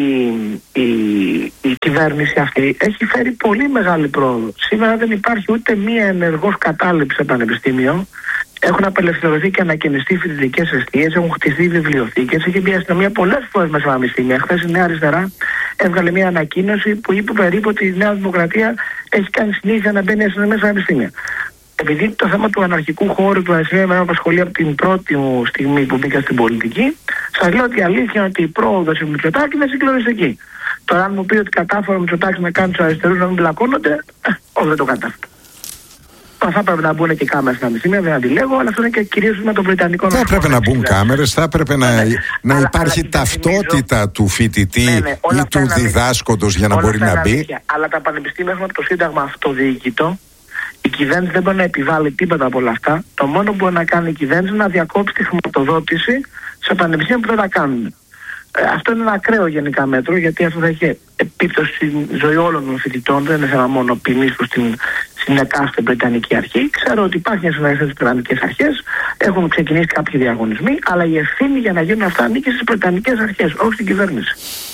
η κυβέρνηση αυτή έχει φέρει πολύ μεγάλη πρόοδο. Σήμερα δεν υπάρχει ούτε μία ενεργός κατάληψη σε πανεπιστήμιο. Έχουν απελευθερωθεί και ανακαινιστεί φοιτητικές εστίες, έχουν χτιστεί βιβλιοθήκες, έχει μπει η αστυνομία πολλές φορές μέσα στα πανεπιστήμια. Χθες η Νέα Αριστερά έβγαλε μια ανακοίνωση που είπε περίπου ότι η Νέα Δημοκρατία έχει κάνει συνήθεια να μπαίνει η αστυνομία στα πανεπιστήμια. Επειδή το θέμα του αναρχικού χώρου του ΑΕΣΕ με απασχολεί από την πρώτη μου στιγμή που μπήκα στην πολιτική, σας λέω ότι η αλήθεια είναι ότι η πρόοδος του Μητσοτάκη είναι συγκλονιστική. Τώρα, αν μου πει ότι κατάφερε ο Μητσοτάκης να κάνει τους αριστερούς να μην μπλακώνονται, όχι, δεν το κατάφερε. Θα έπρεπε να μπουν και κάμερες στα πανεπιστήμια, δεν αντιλέγω, αλλά αυτό είναι και κυρίως με το Βρετανικό. Θα έπρεπε να μπουν κάμερες, θα έπρεπε να υπάρχει ταυτότητα του φοιτητή ή του διδάσκοντος για να μπορεί να μπει. Αλλά τα πανεπιστήμια έχουν από το Σύνταγμα αυτοδιοίκητο. Η κυβέρνηση δεν μπορεί να επιβάλλει τίποτα από όλα αυτά. Το μόνο που μπορεί να κάνει η κυβέρνηση είναι να διακόψει τη χρηματοδότηση σε πανεπιστήμια που δεν τα κάνουν. Αυτό είναι ένα ακραίο γενικά μέτρο, γιατί αυτό θα έχει επίπτωση στη ζωή όλων των φοιτητών. Δεν είναι θέμα μόνο ποινής προς την εκάστοτε Βρετανική Αρχή. Ξέρω ότι υπάρχει μια συνεργασία στις Βρετανικές Αρχές, έχουν ξεκινήσει κάποιοι διαγωνισμοί, αλλά η ευθύνη για να γίνουν αυτά ανήκει στις Βρετανικές Αρχές, όχι στην κυβέρνηση.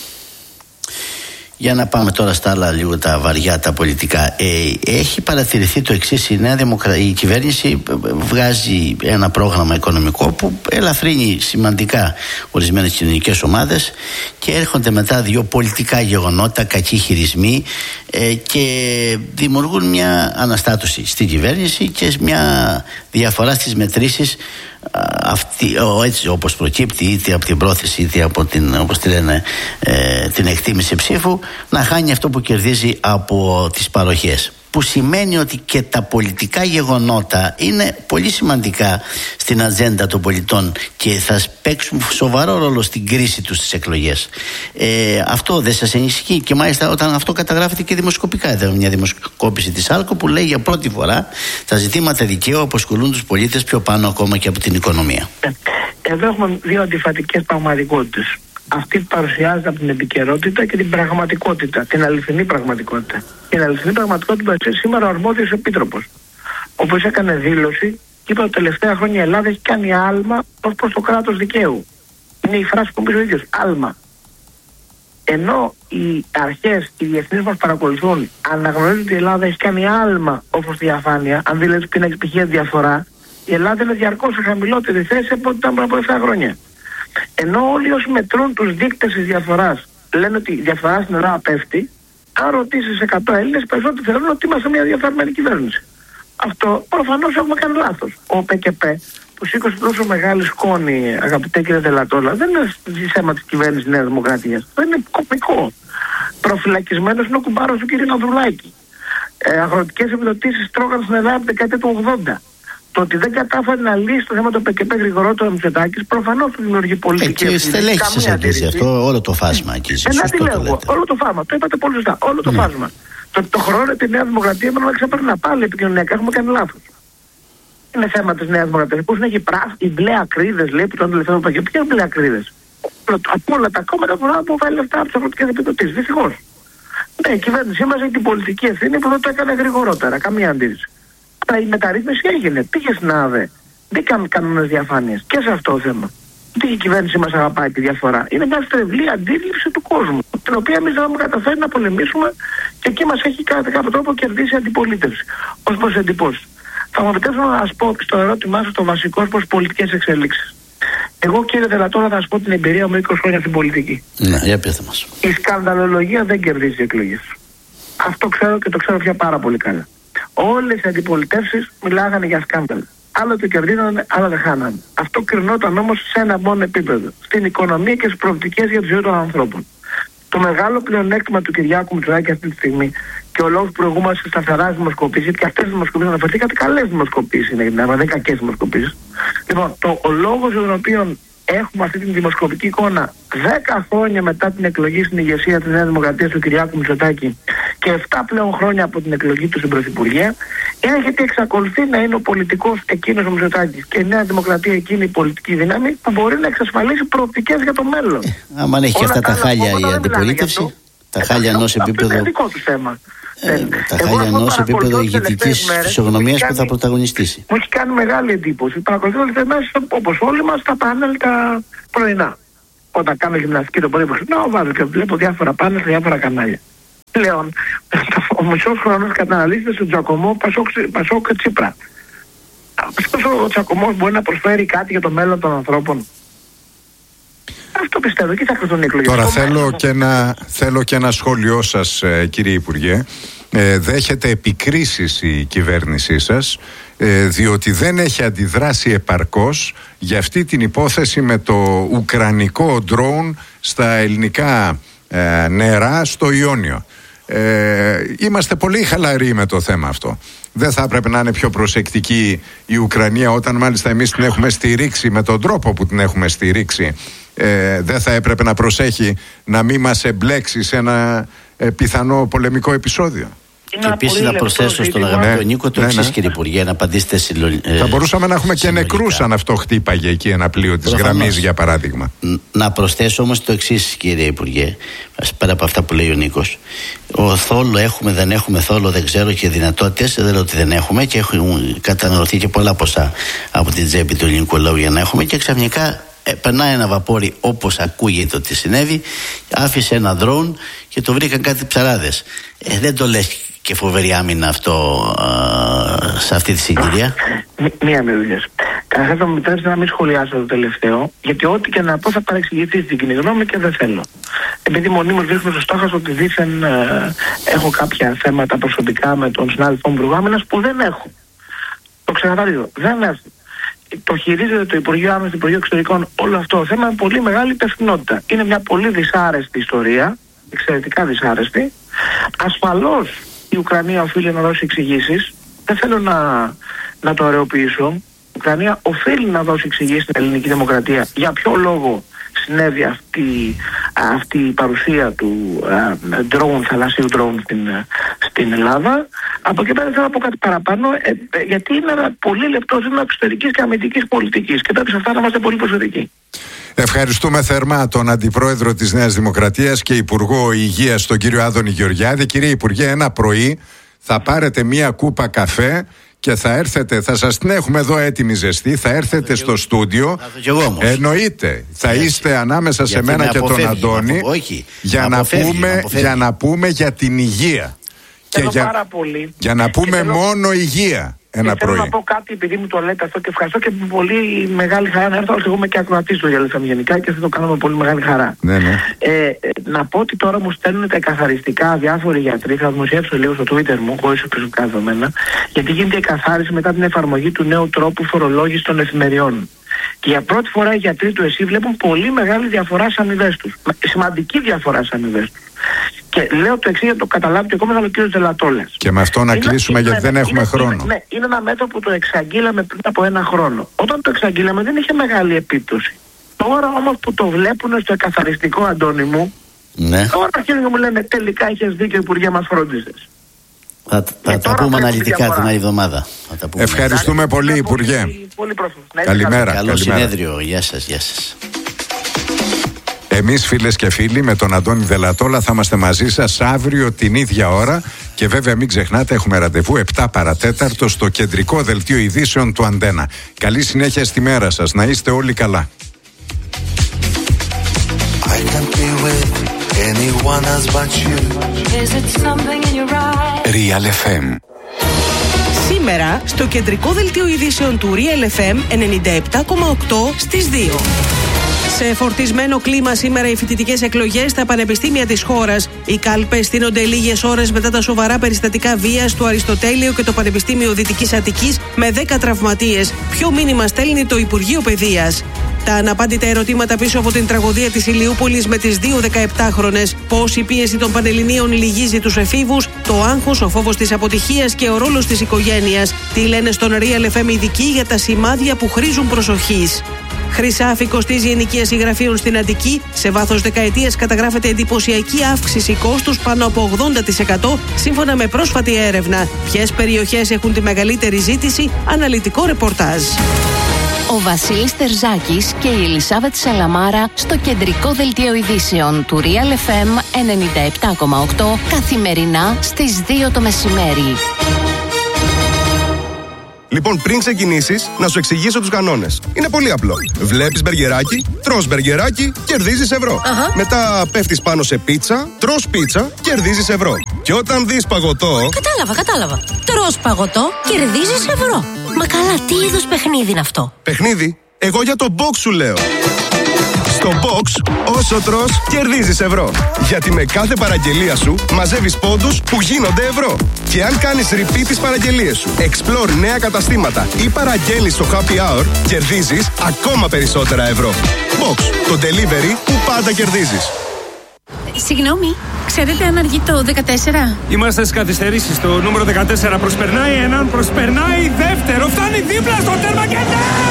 Για να πάμε τώρα στα άλλα λίγο τα βαριά, τα πολιτικά. Έχει παρατηρηθεί το εξής: η κυβέρνηση βγάζει ένα πρόγραμμα οικονομικό που ελαφρύνει σημαντικά ορισμένες κοινωνικές ομάδες και έρχονται μετά δύο πολιτικά γεγονότα, κακοί χειρισμοί, και δημιουργούν μια αναστάτωση στην κυβέρνηση και μια διαφορά στις μετρήσεις, έτσι όπως προκύπτει, είτε από την πρόθεση είτε από την, όπως τη λένε, την εκτίμηση ψήφου, να χάνει αυτό που κερδίζει από τις παροχές. Που σημαίνει ότι και τα πολιτικά γεγονότα είναι πολύ σημαντικά στην ατζέντα των πολιτών και θα παίξουν σοβαρό ρόλο στην κρίση τους στις εκλογές. Αυτό δεν σας ενισχύει? Και μάλιστα όταν αυτό καταγράφεται και δημοσκοπικά. Εδώ μια δημοσκόπηση της ΑΛΚΟ που λέει για πρώτη φορά τα ζητήματα δικαίου απασχολούν τους πολίτες πιο πάνω ακόμα και από την οικονομία. Εδώ έχουμε δύο αντιφατικές πραγματικότητες. Αυτή που παρουσιάζεται από την επικαιρότητα και την πραγματικότητα, την αληθινή πραγματικότητα. Την αληθινή πραγματικότητα σήμερα ο αρμόδιος επίτροπος, όπως έκανε δήλωση και είπε ότι τα τελευταία χρόνια η Ελλάδα έχει κάνει άλμα ως προς το κράτος δικαίου. Είναι η φράση που πει ο ίδιος, άλμα. Ενώ οι αρχές, οι διεθνείς μας παρακολουθούν, αναγνωρίζουν ότι η Ελλάδα έχει κάνει άλμα ως προς τη διαφάνεια, αν δει ότι είναι π.χ. διαφορά, η Ελλάδα είναι διαρκώς σε χαμηλότερη θέση από ό,τι ήταν πριν από 7 χρόνια. Ενώ όλοι όσοι μετρούν τους δείκτες της διαφοράς λένε ότι η διαφορά στην Ελλάδα πέφτει, αν ρωτήσεις 100 Έλληνες, περισσότεροι θεωρούν ότι είμαστε μια διαφθαρμένη κυβέρνηση. Αυτό προφανώς έχουμε κάνει λάθος. Ο ΠΚΠ που σήκωσε τόσο μεγάλη σκόνη, αγαπητέ κύριε Δελατόλα, δεν είναι θέμα της κυβέρνησης Νέας Δημοκρατίας. Δεν είναι κωμικό. Προφυλακισμένος είναι ο κουμπάρος του κ. Ανδρουλάκη. Αγροτικές επιδοτήσεις τρώγαν στην Ελλάδα από την δεκαετία του 80. Το ότι δεν κατάφερε να λύσει το θέμα του ΠΚΠ γρηγορότερα ο Μητσοτάκης προφανώς του δημιουργεί πολιτική ευθύνη. Και στελέχη σας αγγίζει αυτό, όλο το φάσμα αγγίζει. Τι λέω, όλο το φάσμα. Το είπατε πολύ σωστά. Όλο το φάσμα. Το χρόνο τη Νέα Δημοκρατία πρέπει να ξεπερνά πάλι επικοινωνιακά. Έχουμε κάνει λάθος. Είναι θέμα της Νέας Δημοκρατίας. Πώς είναι οι μπλε ακρίδες, λέει, που τον τελευταίο ΠΚΠ. Ποιες μπλε ακρίδες? Από όλα τα κόμματα που να αποβάλει λεφτά από τις αγροτικές επιδοτήσεις. Δυστυχώς. Ναι, η κυβέρνησή μας έχει την πολιτική ευθύνη που δεν το έκανε γρηγορότερα. Καμία αντίρρηση. Η μεταρρύθμιση έγινε, πήγε στην ΑΔΕ. Μπήκαν κανόνες διαφάνειας και σε αυτό το θέμα. Τι η κυβέρνηση μας αγαπάει τη διαφορά? Είναι μια στρεβλή αντίληψη του κόσμου, την οποία εμείς δεν έχουμε καταφέρει να πολεμήσουμε και εκεί μας έχει κατά κάποιο τρόπο κερδίσει αντιπολίτευση ως προς εντυπώσεις. Θα μου επιτρέψω να σας πω στο ερώτημά σας το βασικό ως προς πολιτικές εξελίξεις. Εγώ, κύριε Δελατόλα, θα σας πω την εμπειρία μου 20 χρόνια στην πολιτική. Ναι, για πείτε μας. Η σκανδαλολογία δεν κερδίζει εκλογές. Αυτό ξέρω και το ξέρω πια πάρα πολύ καλά. Όλες οι αντιπολιτεύσεις μιλάγανε για σκάνδαλα. Άλλο το κερδίζανε, άλλο δεν χάνανε. Αυτό κρινόταν όμως σε ένα μόνο επίπεδο. Στην οικονομία και στις προοπτικές για τη ζωή των ανθρώπων. Το μεγάλο πλεονέκτημα του Κυριάκου Μητσοτάκη αυτή τη στιγμή και ο λόγος που προηγούμαστε σε σταθερά δημοσκοπήσεις, γιατί και αυτές οι δημοσκοπήσεις αναφερθήκατε, καλές δημοσκοπήσεις είναι, δεν είναι κακές δημοσκοπήσεις. Λοιπόν, ο λόγος για τον οποίο έχουμε αυτή την δημοσκοπική εικόνα 10 χρόνια μετά την εκλογή στην ηγεσία της Νέας Δημοκρατίας του Κυριάκου Μητσοτάκη και 7 πλέον χρόνια από την εκλογή του στην Πρωθυπουργία, είναι γιατί εξακολουθεί να είναι ο πολιτικός εκείνος ο Μητσοτάκης και η Νέα Δημοκρατία εκείνη η πολιτική δύναμη που μπορεί να εξασφαλίσει προοπτικές για το μέλλον. Άμα έχει και αυτά τα χάλια η αντιπολίτευση, τα χάλια ενός επίπεδου. Είναι δικό του θέμα. Τα χάλια ενός επίπεδου ηγετικής φυσιογνωμίας που θα πρωταγωνιστήσει. Μου έχει κάνει μεγάλη εντύπωση. Παρακολουθώ όλες μέρες, όπως όλοι μας, τα πάνελ τα πρωινά. Όταν κάνω γυμναστική το πρωί που ξυπνάω, βάζω και βλέπω διάφορα πάνελ σε διάφορα κανάλια. Πλέον, ο μισός χρόνος καταναλύεται στον Τζακωμό Πασόκ Τσίπρα. Αυτός ο Τζακωμός μπορεί να προσφέρει κάτι για το μέλλον των ανθρώπων? Αυτό πιστεύω. Και θα χρειαστούν οι εκλογές. Τώρα θέλω και ένα σχόλιο σας, κύριε Υπουργέ. Δέχεται επικρίσεις η κυβέρνησή σας, διότι δεν έχει αντιδράσει επαρκώς για αυτή την υπόθεση με το ουκρανικό ντρόουν στα ελληνικά νερά στο Ιόνιο. Είμαστε πολύ χαλαροί με το θέμα αυτό. Δεν θα έπρεπε να είναι πιο προσεκτική η Ουκρανία, όταν μάλιστα εμείς την έχουμε στηρίξει με τον τρόπο που την έχουμε στηρίξει? Δεν θα έπρεπε να προσέχει να μην μας εμπλέξει σε ένα πιθανό πολεμικό επεισόδιο? Και επίσης να προσθέσω στον αγαπητό Νίκο το εξής, κύριε Υπουργέ, να απαντήσετε θα μπορούσαμε να έχουμε και νεκρούς αν αυτό χτύπαγε εκεί ένα πλοίο της γραμμής, για παράδειγμα. Να προσθέσω όμως το εξής, κύριε Υπουργέ, πέρα από αυτά που λέει ο Νίκος. Ο θόλο έχουμε, δεν έχουμε θόλο, δεν ξέρω, και δυνατότητες δεν λέω ότι δεν έχουμε, και έχουν καταναλωθεί και πολλά ποσά από την τσέπη του ελληνικού λαού για να έχουμε, και ξαφνικά περνάει ένα βαπόρι όπως ακούγεται ότι συνέβη, άφησε ένα ντρόουν και το βρήκαν κάτι ψαράδες. Δεν το λες και φοβερή άμυνα αυτό σε αυτή τη συγκυρία? Μία με δουλειές. Καταρχάς θα μου επιτρέψετε να μην σχολιάσω το τελευταίο, γιατί ό,τι και να πω θα παρεξηγηθεί στην κοινή γνώμη και δεν θέλω. Επειδή μονίμως βρίσκομαι στο στόχαστρο ότι δήθεν έχω κάποια θέματα προσωπικά με τον συνάδελφο μου Υπουργό Άμυνας, που δεν έχω. Το ξεκαθαρίζω. Δεν έχω. Το χειρίζεται το Υπουργείο Άμυνας, το Υπουργείο Εξωτερικών, όλο αυτό το θέμα με πολύ μεγάλη υπευθυνότητα. Είναι μια πολύ δυσάρεστη ιστορία, εξαιρετικά δυσάρεστη. Ασφαλώς η Ουκρανία οφείλει να δώσει εξηγήσεις. Δεν θέλω να το αραιοποιήσω. Η Ουκρανία οφείλει να δώσει εξηγήσεις στην ελληνική δημοκρατία για ποιο λόγο συνέβη αυτή η παρουσία του θαλασσίου ντρόουν στην Ελλάδα. Από εκεί πέρα θέλω να πω κάτι παραπάνω, γιατί είναι ένα πολύ λεπτό ζήτημα εξωτερικής και αμυντικής πολιτικής και πρέπει σε αυτά να είμαστε πολύ προσεκτικοί. Ευχαριστούμε θερμά τον Αντιπρόεδρο της Νέας Δημοκρατίας και Υπουργό Υγείας, τον κύριο Άδωνη Γεωργιάδη. Κύριε Υπουργέ, ένα πρωί θα πάρετε μία κούπα καφέ και θα έρθετε, θα σας την έχουμε εδώ έτοιμη ζεστή, θα έρθετε στο στούντιο. Εννοείται, θα είστε ανάμεσα σε μένα και τον Αντώνη για να πούμε για την υγεία. Και για να πούμε μόνο υγεία ένα πρωί. Θέλω να πω κάτι, επειδή μου το λέτε αυτό, και ευχαριστώ και με πολύ μεγάλη χαρά να έρθω. Εγώ είμαι και ακροατής του Real FM γενικά και θα το κάνω με πολύ μεγάλη χαρά. Ναι. Να πω ότι τώρα μου στέλνουν τα εκαθαριστικά διάφοροι γιατροί, θα δημοσιεύσω λίγο στο Twitter μου, χωρίς προσωπικά δεδομένα, γιατί γίνεται η εκαθάριση μετά την εφαρμογή του νέου τρόπου φορολόγησης των εφημεριών. Και για πρώτη φορά οι γιατροί του ΕΣΥ βλέπουν πολύ μεγάλη διαφορά στις αμοιβές τους. Σημαντική διαφορά στις αμοιβές τους. Και λέω το εξής για το καταλάβει και ακόμα ο κ. Δελατόλας. Και με αυτό να κλείσουμε, γιατί δεν έχουμε χρόνο. Ναι, είναι ένα μέτρο που το εξαγγείλαμε πριν από ένα χρόνο. Όταν το εξαγγείλαμε δεν είχε μεγάλη επίπτωση. Τώρα όμως που το βλέπουν στο εκαθαριστικό, Αντώνη μου, τώρα αρχίζουν και μου λένε τελικά είχες δίκιο, Υπουργέ, μας φρόντισες. Θα τα πούμε αναλυτικά την άλλη εβδομάδα. Ευχαριστούμε πολύ, Υπουργέ. Καλημέρα. Καλό συνέδριο. Γεια σας. Εμείς, φίλες και φίλοι, με τον Αντώνη Δελατόλα θα είμαστε μαζί σας αύριο την ίδια ώρα. Και βέβαια μην ξεχνάτε, έχουμε ραντεβού 7 παρατέταρτο στο κεντρικό δελτίο ειδήσεων του Αντένα. Καλή συνέχεια στη μέρα σας. Να είστε όλοι καλά. Real FM. Σήμερα στο κεντρικό δελτίο ειδήσεων του Real FM 97,8 στις 2. Σε φορτισμένο κλίμα σήμερα οι φοιτητικές εκλογές στα πανεπιστήμια της χώρας. Οι κάλπες στείνονται λίγες ώρες μετά τα σοβαρά περιστατικά βίας του Αριστοτέλειο και το Πανεπιστήμιο Δυτικής Αττικής με 10 τραυματίες. Ποιο μήνυμα στέλνει το Υπουργείο Παιδείας? Τα αναπάντητα ερωτήματα πίσω από την τραγωδία της Ηλιούπολης με τις δύο 17χρονες. Πώς η πίεση των Πανελληνίων λυγίζει τους εφήβους, το άγχος, ο φόβος της αποτυχίας και ο ρόλος της οικογένειας. Τι λένε στον Real FM ειδικοί για τα σημάδια που χρήζουν προσοχής. Χρυσάφι κοστίζει η ενοικίαση γραφείων στην Αττική. Σε βάθος δεκαετίας καταγράφεται εντυπωσιακή αύξηση κόστους πάνω από 80% σύμφωνα με πρόσφατη έρευνα. Ποιες περιοχές έχουν τη μεγαλύτερη ζήτηση? Αναλυτικό ρεπορτάζ. Ο Βασίλης Τερζάκης και η Ελισάβετ Σαλαμάρα στο κεντρικό δελτίο ειδήσεων του Real FM 97,8 καθημερινά στις 2 το μεσημέρι. Λοιπόν, πριν ξεκινήσεις, να σου εξηγήσω τους κανόνες. Είναι πολύ απλό. Βλέπεις μπεργκεράκι, τρως μπεργκεράκι, κερδίζεις ευρώ. Μετά πέφτεις πάνω σε πίτσα, τρως πίτσα, κερδίζεις ευρώ. Και όταν δεις παγωτό. Κατάλαβα. Τρως παγωτό, κερδίζεις ευρώ. Μα καλά, τι είδους παιχνίδι είναι αυτό? Παιχνίδι? Εγώ για το box σου λέω. Στο box, όσο τρως, κερδίζεις ευρώ. Γιατί με κάθε παραγγελία σου μαζεύεις πόντους που γίνονται ευρώ. Και αν κάνεις repeat τις παραγγελίες σου, explore νέα καταστήματα ή παραγγέλνεις στο happy hour, κερδίζεις ακόμα περισσότερα ευρώ. Box, το delivery που πάντα κερδίζεις. Συγγνώμη, ξέρετε αν αργεί το 14? Είμαστε στις καθυστερήσεις. Το νούμερο 14 προσπερνάει έναν, προσπερνάει δεύτερο. Φτάνει δίπλα στο τέρμα και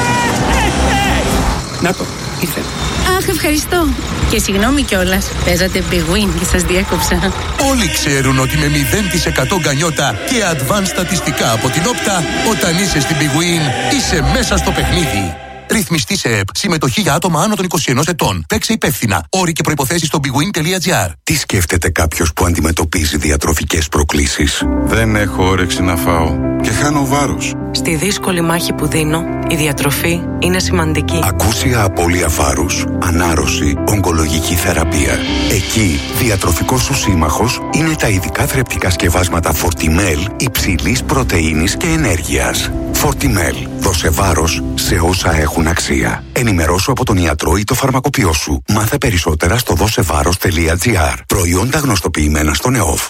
να το, ήρθε. Αχ, ευχαριστώ. Και συγγνώμη κιόλας. Παίζατε Big Win και σας διέκοψα. Όλοι ξέρουν ότι με 0% γκανιότα και advanced στατιστικά από την Όπτα, όταν είσαι στην Big Win, είσαι μέσα στο παιχνίδι. Ρυθμιστή σε ΕΠ. Συμμετοχή για άτομα άνω των 21 ετών. Παίξε υπεύθυνα. Όροι και προϋποθέσεις στο bigwin.gr. Τι σκέφτεται κάποιος που αντιμετωπίζει διατροφικές προκλήσεις? Δεν έχω όρεξη να φάω και χάνω βάρος. Στη δύσκολη μάχη που δίνω, η διατροφή είναι σημαντική. Ακούσια απώλεια βάρους, ανάρρωση, ογκολογική θεραπεία. Εκεί, διατροφικός σου σύμμαχος είναι τα ειδικά θρεπτικά σκευάσματα Fortimel υψηλής πρωτεΐνης και ενέργειας. Fortimel. Δώσε βάρος σε όσα έχουν αξία. Ενημερώσου από τον ιατρό ή το φαρμακοποιό σου. Μάθε περισσότερα στο δώσεβάρος.gr. Προϊόντα γνωστοποιημένα στον ΕΟΦ.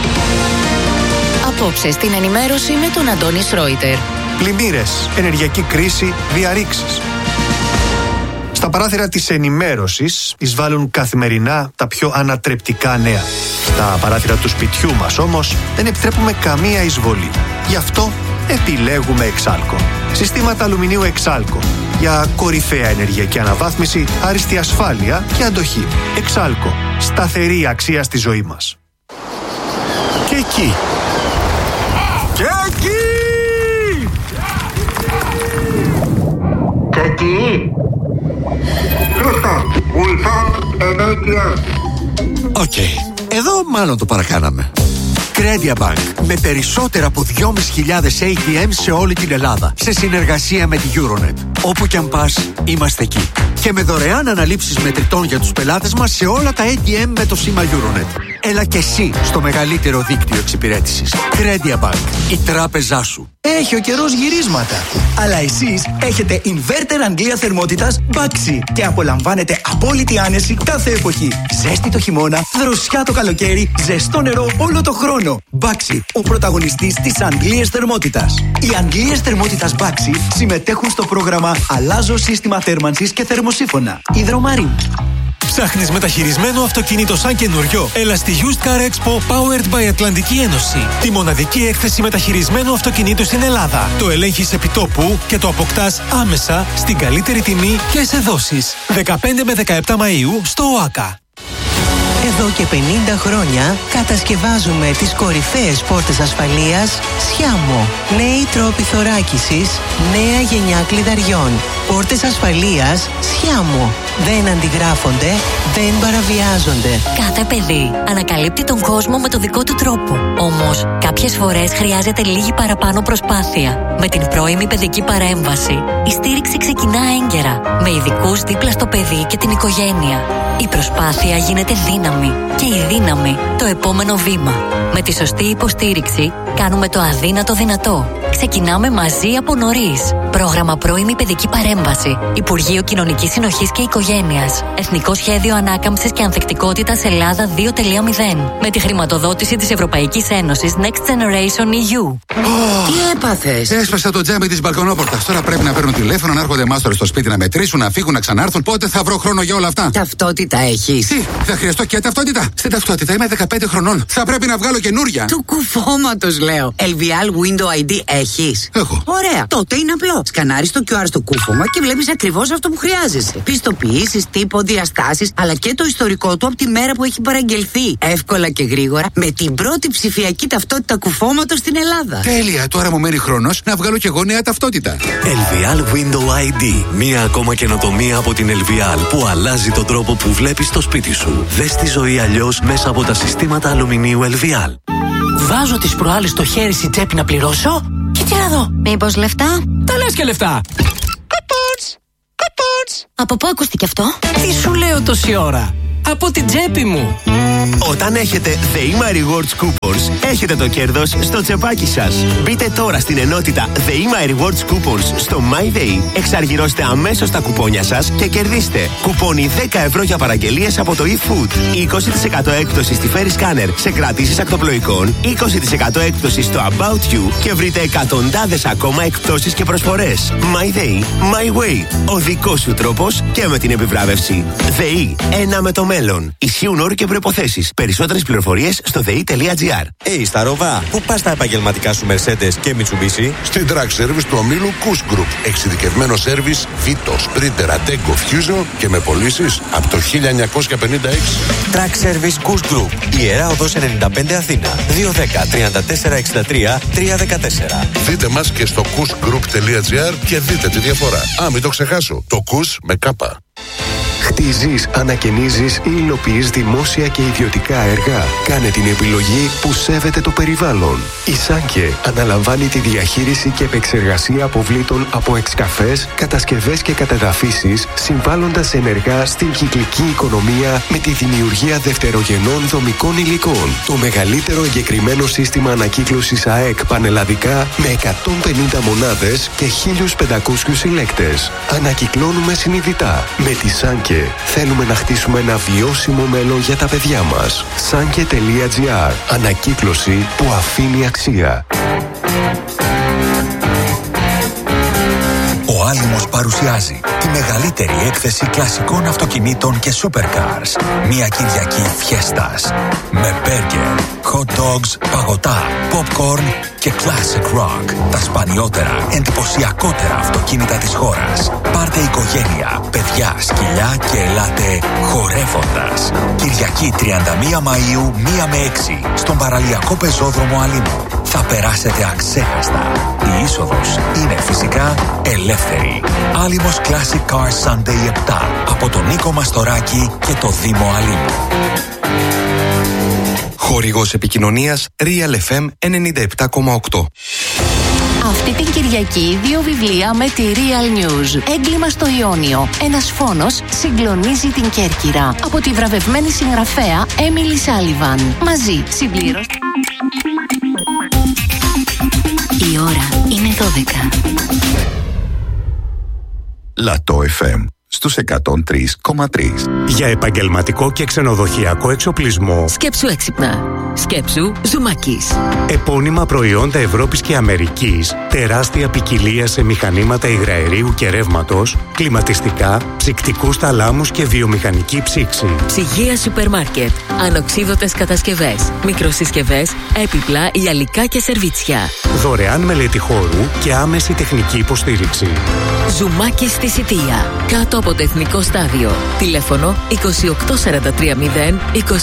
Απόψε στην ενημέρωση με τον Αντώνη Σρόιτερ. Πλημμύρες, ενεργειακή κρίση, διαρρήξεις. Στα παράθυρα της ενημέρωσης εισβάλλουν καθημερινά τα πιο ανατρεπτικά νέα. Στα παράθυρα του σπιτιού μας όμως δεν επιτρέπουμε καμία εισβολή. Γι' αυτό επιλέγουμε Εξάλκο. Συστήματα αλουμινίου Εξάλκο. Για κορυφαία ενεργειακή αναβάθμιση, άριστη ασφάλεια και αντοχή. Εξάλκο. Σταθερή αξία στη ζωή μας. Και εκεί. Και εκεί. Και εκεί. Χρήστα, Ulsan NATM. Οκ. Εδώ μάλλον το παρακάναμε. Credit Bank, με περισσότερα από 2.500 ATM σε όλη την Ελλάδα, σε συνεργασία με τη Euronet. Όπου κι αν πας, είμαστε εκεί. Και με δωρεάν αναλήψεις μετρητών για τους πελάτες μας σε όλα τα ATM με το σήμα Euronet. Έλα και εσύ στο μεγαλύτερο δίκτυο εξυπηρέτησης. Credit Bank, η τράπεζά σου. Έχει ο καιρός γυρίσματα. Αλλά εσείς έχετε inverter Αγγλία θερμότητας Baxi και απολαμβάνετε απόλυτη άνεση κάθε εποχή. Ζέστη το χειμώνα, δροσιά το καλοκαίρι, ζεστό νερό όλο το χρόνο. Baxi, ο πρωταγωνιστής της Αγγλίας θερμότητας. Οι Αγγλίες θερμότητας Baxi συμμετέχουν στο πρόγραμμα Αλλάζω σύστημα θέρμανσης και θερμοσύφωνα. Υδρομαρίν. Ψάχνεις μεταχειρισμένο αυτοκίνητο σαν καινούριο? Έλα στη Used Car Expo Powered by Ατλαντική Ένωση. Τη μοναδική έκθεση μεταχειρισμένου αυτοκινήτου στην Ελλάδα. Το ελέγχεις επί τόπου και το αποκτάς άμεσα στην καλύτερη τιμή και σε δόσεις. 15 με 17 Μαΐου στο ΟΑΚΑ. Εδώ και 50 χρόνια κατασκευάζουμε τις κορυφαίες πόρτες ασφαλείας Schiamo. Νέοι τρόποι θωράκισης, νέα γενιά κλειδαριών. Πόρτες ασφαλείας Schiamo. Δεν αντιγράφονται, δεν παραβιάζονται. Κάθε παιδί ανακαλύπτει τον κόσμο με το δικό του τρόπο. Όμως, κάποιες φορές χρειάζεται λίγη παραπάνω προσπάθεια. Με την πρώιμη παιδική παρέμβαση, η στήριξη ξεκινά έγκαιρα, με ειδικούς δίπλα στο παιδί και την οικογένεια. Η προσπάθεια γίνεται δύναμη και η δύναμη το επόμενο βήμα. Με τη σωστή υποστήριξη κάνουμε το αδύνατο δυνατό. Ξεκινάμε μαζί από νωρίς. Πρόγραμμα πρώιμη παιδική παρέμβαση. Υπουργείο Κοινωνικής Συνοχής και Οικογένειας. Εθνικό Σχέδιο Ανάκαμψης και Ανθεκτικότητας Ελλάδα 2.0 με τη χρηματοδότηση της Ευρωπαϊκής Ένωσης Next Generation EU. Τι έπαθες? Έσπασα το τζάμι της μπαλκονόπορτας. Τώρα πρέπει να παίρνουν τηλέφωνο, να έρχονται μάστορες στο σπίτι να μετρήσουν, να φύγουν, να ξανάρθουν. Πότε θα βρω χρόνο για όλα αυτά? Ταυτότητα έχεις? Τι, θα χρειαστώ και ταυτότητα? Στην ταυτότητα είμαι 15 χρονών. Θα πρέπει να βγάλω καινούρια. Του κουφώματος λέω. LVL Window ID έχεις? Έχω. Ωραία. Τότε είναι απλό. Σκανάρεις το QR στο κούφωμα και βλέπεις ακριβώς αυτό που χρειάζεσαι. Πιστοποιήσεις, τύπο, διαστάσεις, αλλά και το ιστορικό του από τη μέρα που έχει παραγγελθεί. Εύκολα και γρήγορα με την πρώτη ψηφιακή ταυτότητα κουφώματος στην Ελλάδα. Τέλεια. Τώρα μου μένει χρόνος να βγάλω και εγώ νέα ταυτότητα. LVL Window ID. Μία ακόμα καινοτομία από την LVL που αλλάζει τον τρόπο που βλέπεις το σπίτι σου. Δες τη ζωή αλλιώς μέσα από τα συστήματα αλουμινίου LVL. Βάζω τις προάλλες το χέρι στην τσέπη να πληρώσω και τι να δω. Μήπως λεφτά? Τα λες και λεφτά. Από πού ακούστηκε αυτό? Τι σου λέω τόση ώρα? Από την τσέπη μου. Όταν έχετε The My Rewards Coupons, έχετε το κέρδος στο τσεπάκι σας. Μπείτε τώρα στην ενότητα The My Rewards Coupons στο MyDay, εξαργυρώστε αμέσως τα κουπόνια σας και κερδίστε κουπόνι 10 ευρώ για παραγγελίες από το eFood, 20% έκπτωση στη Ferry Scanner σε κρατήσεις ακτοπλοϊκών, 20% έκπτωση στο About You και βρείτε εκατοντάδες ακόμα εκπτώσεις και προσφορές. MyDay, My Way. Ο δικός σου τρόπος και με την επιβράβευση. ΔΕΗ, ένα με το μέλλον. Ισχύουν όροι και προϋποθέσεις. Περισσότερες πληροφορίες στο dei.gr. Στα Ροβά, πού πας τα επαγγελματικά σου Mercedes και Mitsubishi? Στην Track Service του ομίλου Kuss Group. Εξειδικευμένο σέρβις Vito, Sprinter, Ateco, Fusion και με πωλήσεις από το 1956. Track Service Kuss Group. Ιερά Οδός 95 Αθήνα. 210 34 63 314. Δείτε μας και στο kussgroup.gr και δείτε τη διαφορά. Μην το ξεχάσω. Το Kuss με κάπα. Χτίζεις, ανακαινίζεις ή υλοποιείς δημόσια και ιδιωτικά έργα. Κάνε την επιλογή που σέβεται το περιβάλλον. Η Σάνκε αναλαμβάνει τη διαχείριση και επεξεργασία αποβλήτων από εξκαφές, κατασκευές και κατεδαφίσεις, συμβάλλοντας ενεργά στην κυκλική οικονομία με τη δημιουργία δευτερογενών δομικών υλικών. Το μεγαλύτερο εγκεκριμένο σύστημα ανακύκλωσης ΑΕΚ πανελλαδικά με 150 μονάδες και 1.500 συλλέκτες. Ανακυκλώνουμε συνειδητά. Με τη Σάνκε θέλουμε να χτίσουμε ένα βιώσιμο μέλλον για τα παιδιά μας. Sanke.gr. Ανακύκλωση που αφήνει αξία. Ο Άλυμος παρουσιάζει τη μεγαλύτερη έκθεση κλασικών αυτοκινήτων και supercars. Μια Κυριακή φιέστας. Με μπέργκερ, hot dogs, παγωτά, popcorn και classic rock. Τα σπανιότερα, εντυπωσιακότερα αυτοκίνητα της χώρας. Πάρτε οικογένεια, παιδιά, σκυλιά και ελάτε χορεύοντας. Κυριακή 31 Μαΐου 1 με 6 στον παραλιακό πεζόδρομο Άλυμου. Θα περάσετε αξέχαστα. Η είσοδος είναι φυσικά ελεύθερη. Άλυμος Classic Car Sunday 7 από τον Νίκο Μαστοράκη και το Δήμο Άλυμου. Χορηγός επικοινωνίας Real FM 97,8. Αυτή την Κυριακή 2 βιβλία με τη Real News. Έγκλημα στο Ιόνιο. Ένας φόνος συγκλονίζει την Κέρκυρα. Από τη βραβευμένη συγγραφέα Έμιλι Σάλιβαν. Μαζί συμπλήρωση. Η ώρα είναι 12. Λατό FM στους 103,3. Για επαγγελματικό και ξενοδοχειακό εξοπλισμό. Σκέψου έξυπνα. Σκέψου Ζουμάκης. Επώνυμα προϊόντα Ευρώπης και Αμερικής. Τεράστια ποικιλία σε μηχανήματα υγραερίου και ρεύματος, κλιματιστικά, ψυκτικούς θαλάμους και βιομηχανική ψήξη. Ψυγεία σούπερ μάρκετ. Ανοξίδωτες κατασκευές. Μικροσυσκευές, έπιπλα, γυαλικά και σερβίτσια. Δωρεάν μελέτη χώρου και άμεση τεχνική υποστήριξη. Ζουμάκης στη Σιτία. Κάτω από το Εθνικό Στάδιο. Τηλέφωνο 28430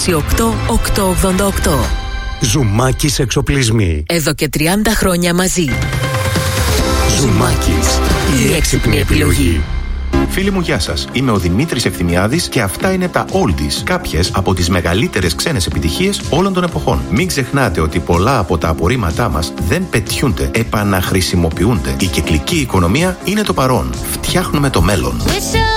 28888. Ζουμάκης εξοπλισμοί. Εδώ και 30 χρόνια μαζί. Ζουμάκης. Η έξυπνη επιλογή. Φίλοι μου, γεια σας. Είμαι ο Δημήτρης Ευθυμιάδης και αυτά είναι τα Oldies. Κάποιες από τις μεγαλύτερες ξένες επιτυχίες όλων των εποχών. Μην ξεχνάτε ότι πολλά από τα απορρίμματά μας δεν πετιούνται, επαναχρησιμοποιούνται. Η κυκλική οικονομία είναι το παρόν. Φτιάχνουμε το μέλλον.